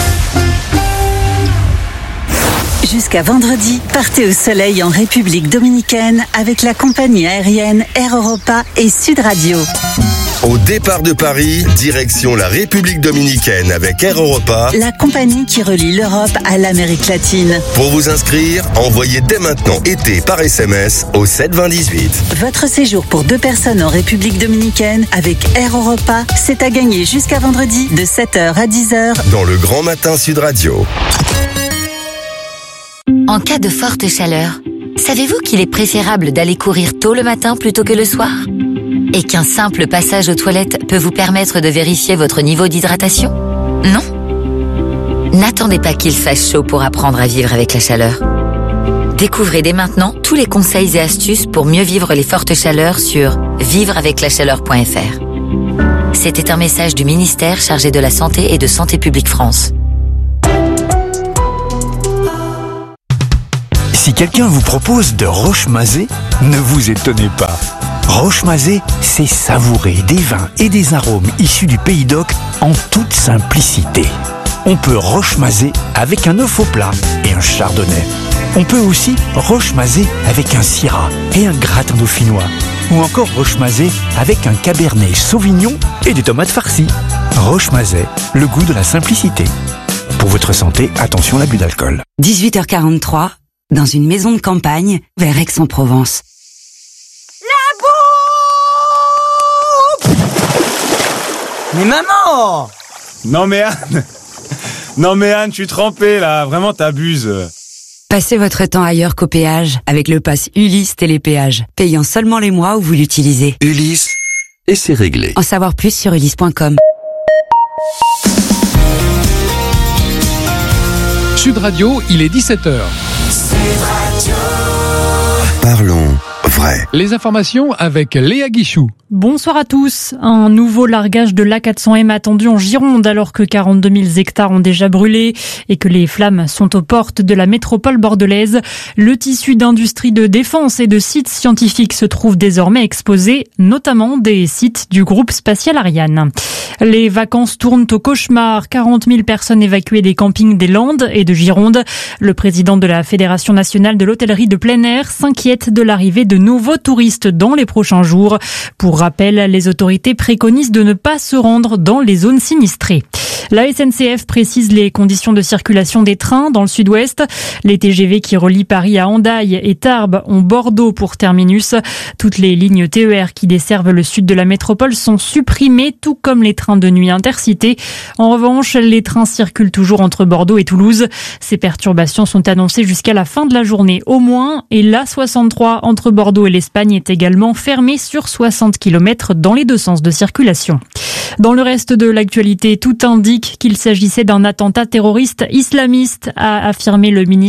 Jusqu'à vendredi, partez au soleil en République dominicaine avec la compagnie aérienne Air Europa et Sud Radio. Au départ de Paris, direction la République dominicaine avec Air Europa, la compagnie qui relie l'Europe à l'Amérique latine. Pour vous inscrire, envoyez dès maintenant été par SMS au 72018. Votre séjour pour 2 personnes en République dominicaine avec Air Europa, c'est à gagner jusqu'à vendredi de 7h à 10h dans le Grand Matin Sud Radio. En cas de forte chaleur, savez-vous qu'il est préférable d'aller courir tôt le matin plutôt que le soir ? Et qu'un simple passage aux toilettes peut vous permettre de vérifier votre niveau d'hydratation ? Non ? N'attendez pas qu'il fasse chaud pour apprendre à vivre avec la chaleur. Découvrez dès maintenant tous les conseils et astuces pour mieux vivre les fortes chaleurs sur vivreaveclachaleur.fr. C'était un message du ministère chargé de la Santé et de Santé publique France. Si quelqu'un vous propose de roche-mazé, ne vous étonnez pas. Roche-mazé, c'est savourer des vins et des arômes issus du Pays d'Oc en toute simplicité. On peut roche-mazé avec un œuf au plat et un chardonnay. On peut aussi roche-mazé avec un syrah et un gratin dauphinois. Ou encore roche-mazé avec un cabernet sauvignon et des tomates farcies. Roche-mazé, le goût de la simplicité. Pour votre santé, attention à l'abus d'alcool. 18h43. Dans une maison de campagne, vers Aix-en-Provence. La bouffe! Mais maman! Non mais Anne, je suis trempé là, vraiment t'abuses. Passez votre temps ailleurs qu'au péage avec le pass Ulysse Télépéage, payant seulement les mois où vous l'utilisez. Ulysse, et c'est réglé. En savoir plus sur ulysse.com. Sud Radio, il est 17h. Parlons vrai. Les informations avec Léa Guichou. Bonsoir à tous. Un nouveau largage de l'A400M attendu en Gironde alors que 42 000 hectares ont déjà brûlé et que les flammes sont aux portes de la métropole bordelaise. Le tissu d'industrie de défense et de sites scientifiques se trouve désormais exposé, notamment des sites du groupe spatial Ariane. Les vacances tournent au cauchemar. 40 000 personnes évacuées des campings des Landes et de Gironde. Le président de la Fédération nationale de l'hôtellerie de plein air s'inquiète de l'arrivée de nouveaux touristes dans les prochains jours. Pour rappel, les autorités préconisent de ne pas se rendre dans les zones sinistrées. La SNCF précise les conditions de circulation des trains dans le sud-ouest. Les TGV qui relient Paris à Hendaye et Tarbes ont Bordeaux pour terminus. Toutes les lignes TER qui desservent le sud de la métropole sont supprimées, tout comme les trains de nuit intercités. En revanche, les trains circulent toujours entre Bordeaux et Toulouse. Ces perturbations sont annoncées jusqu'à la fin de la journée au moins. Et l'A63 entre Bordeaux et l'Espagne est également fermée sur 60 km dans les deux sens de circulation. Dans le reste de l'actualité, tout indique qu'il s'agissait d'un attentat terroriste islamiste, a affirmé le ministre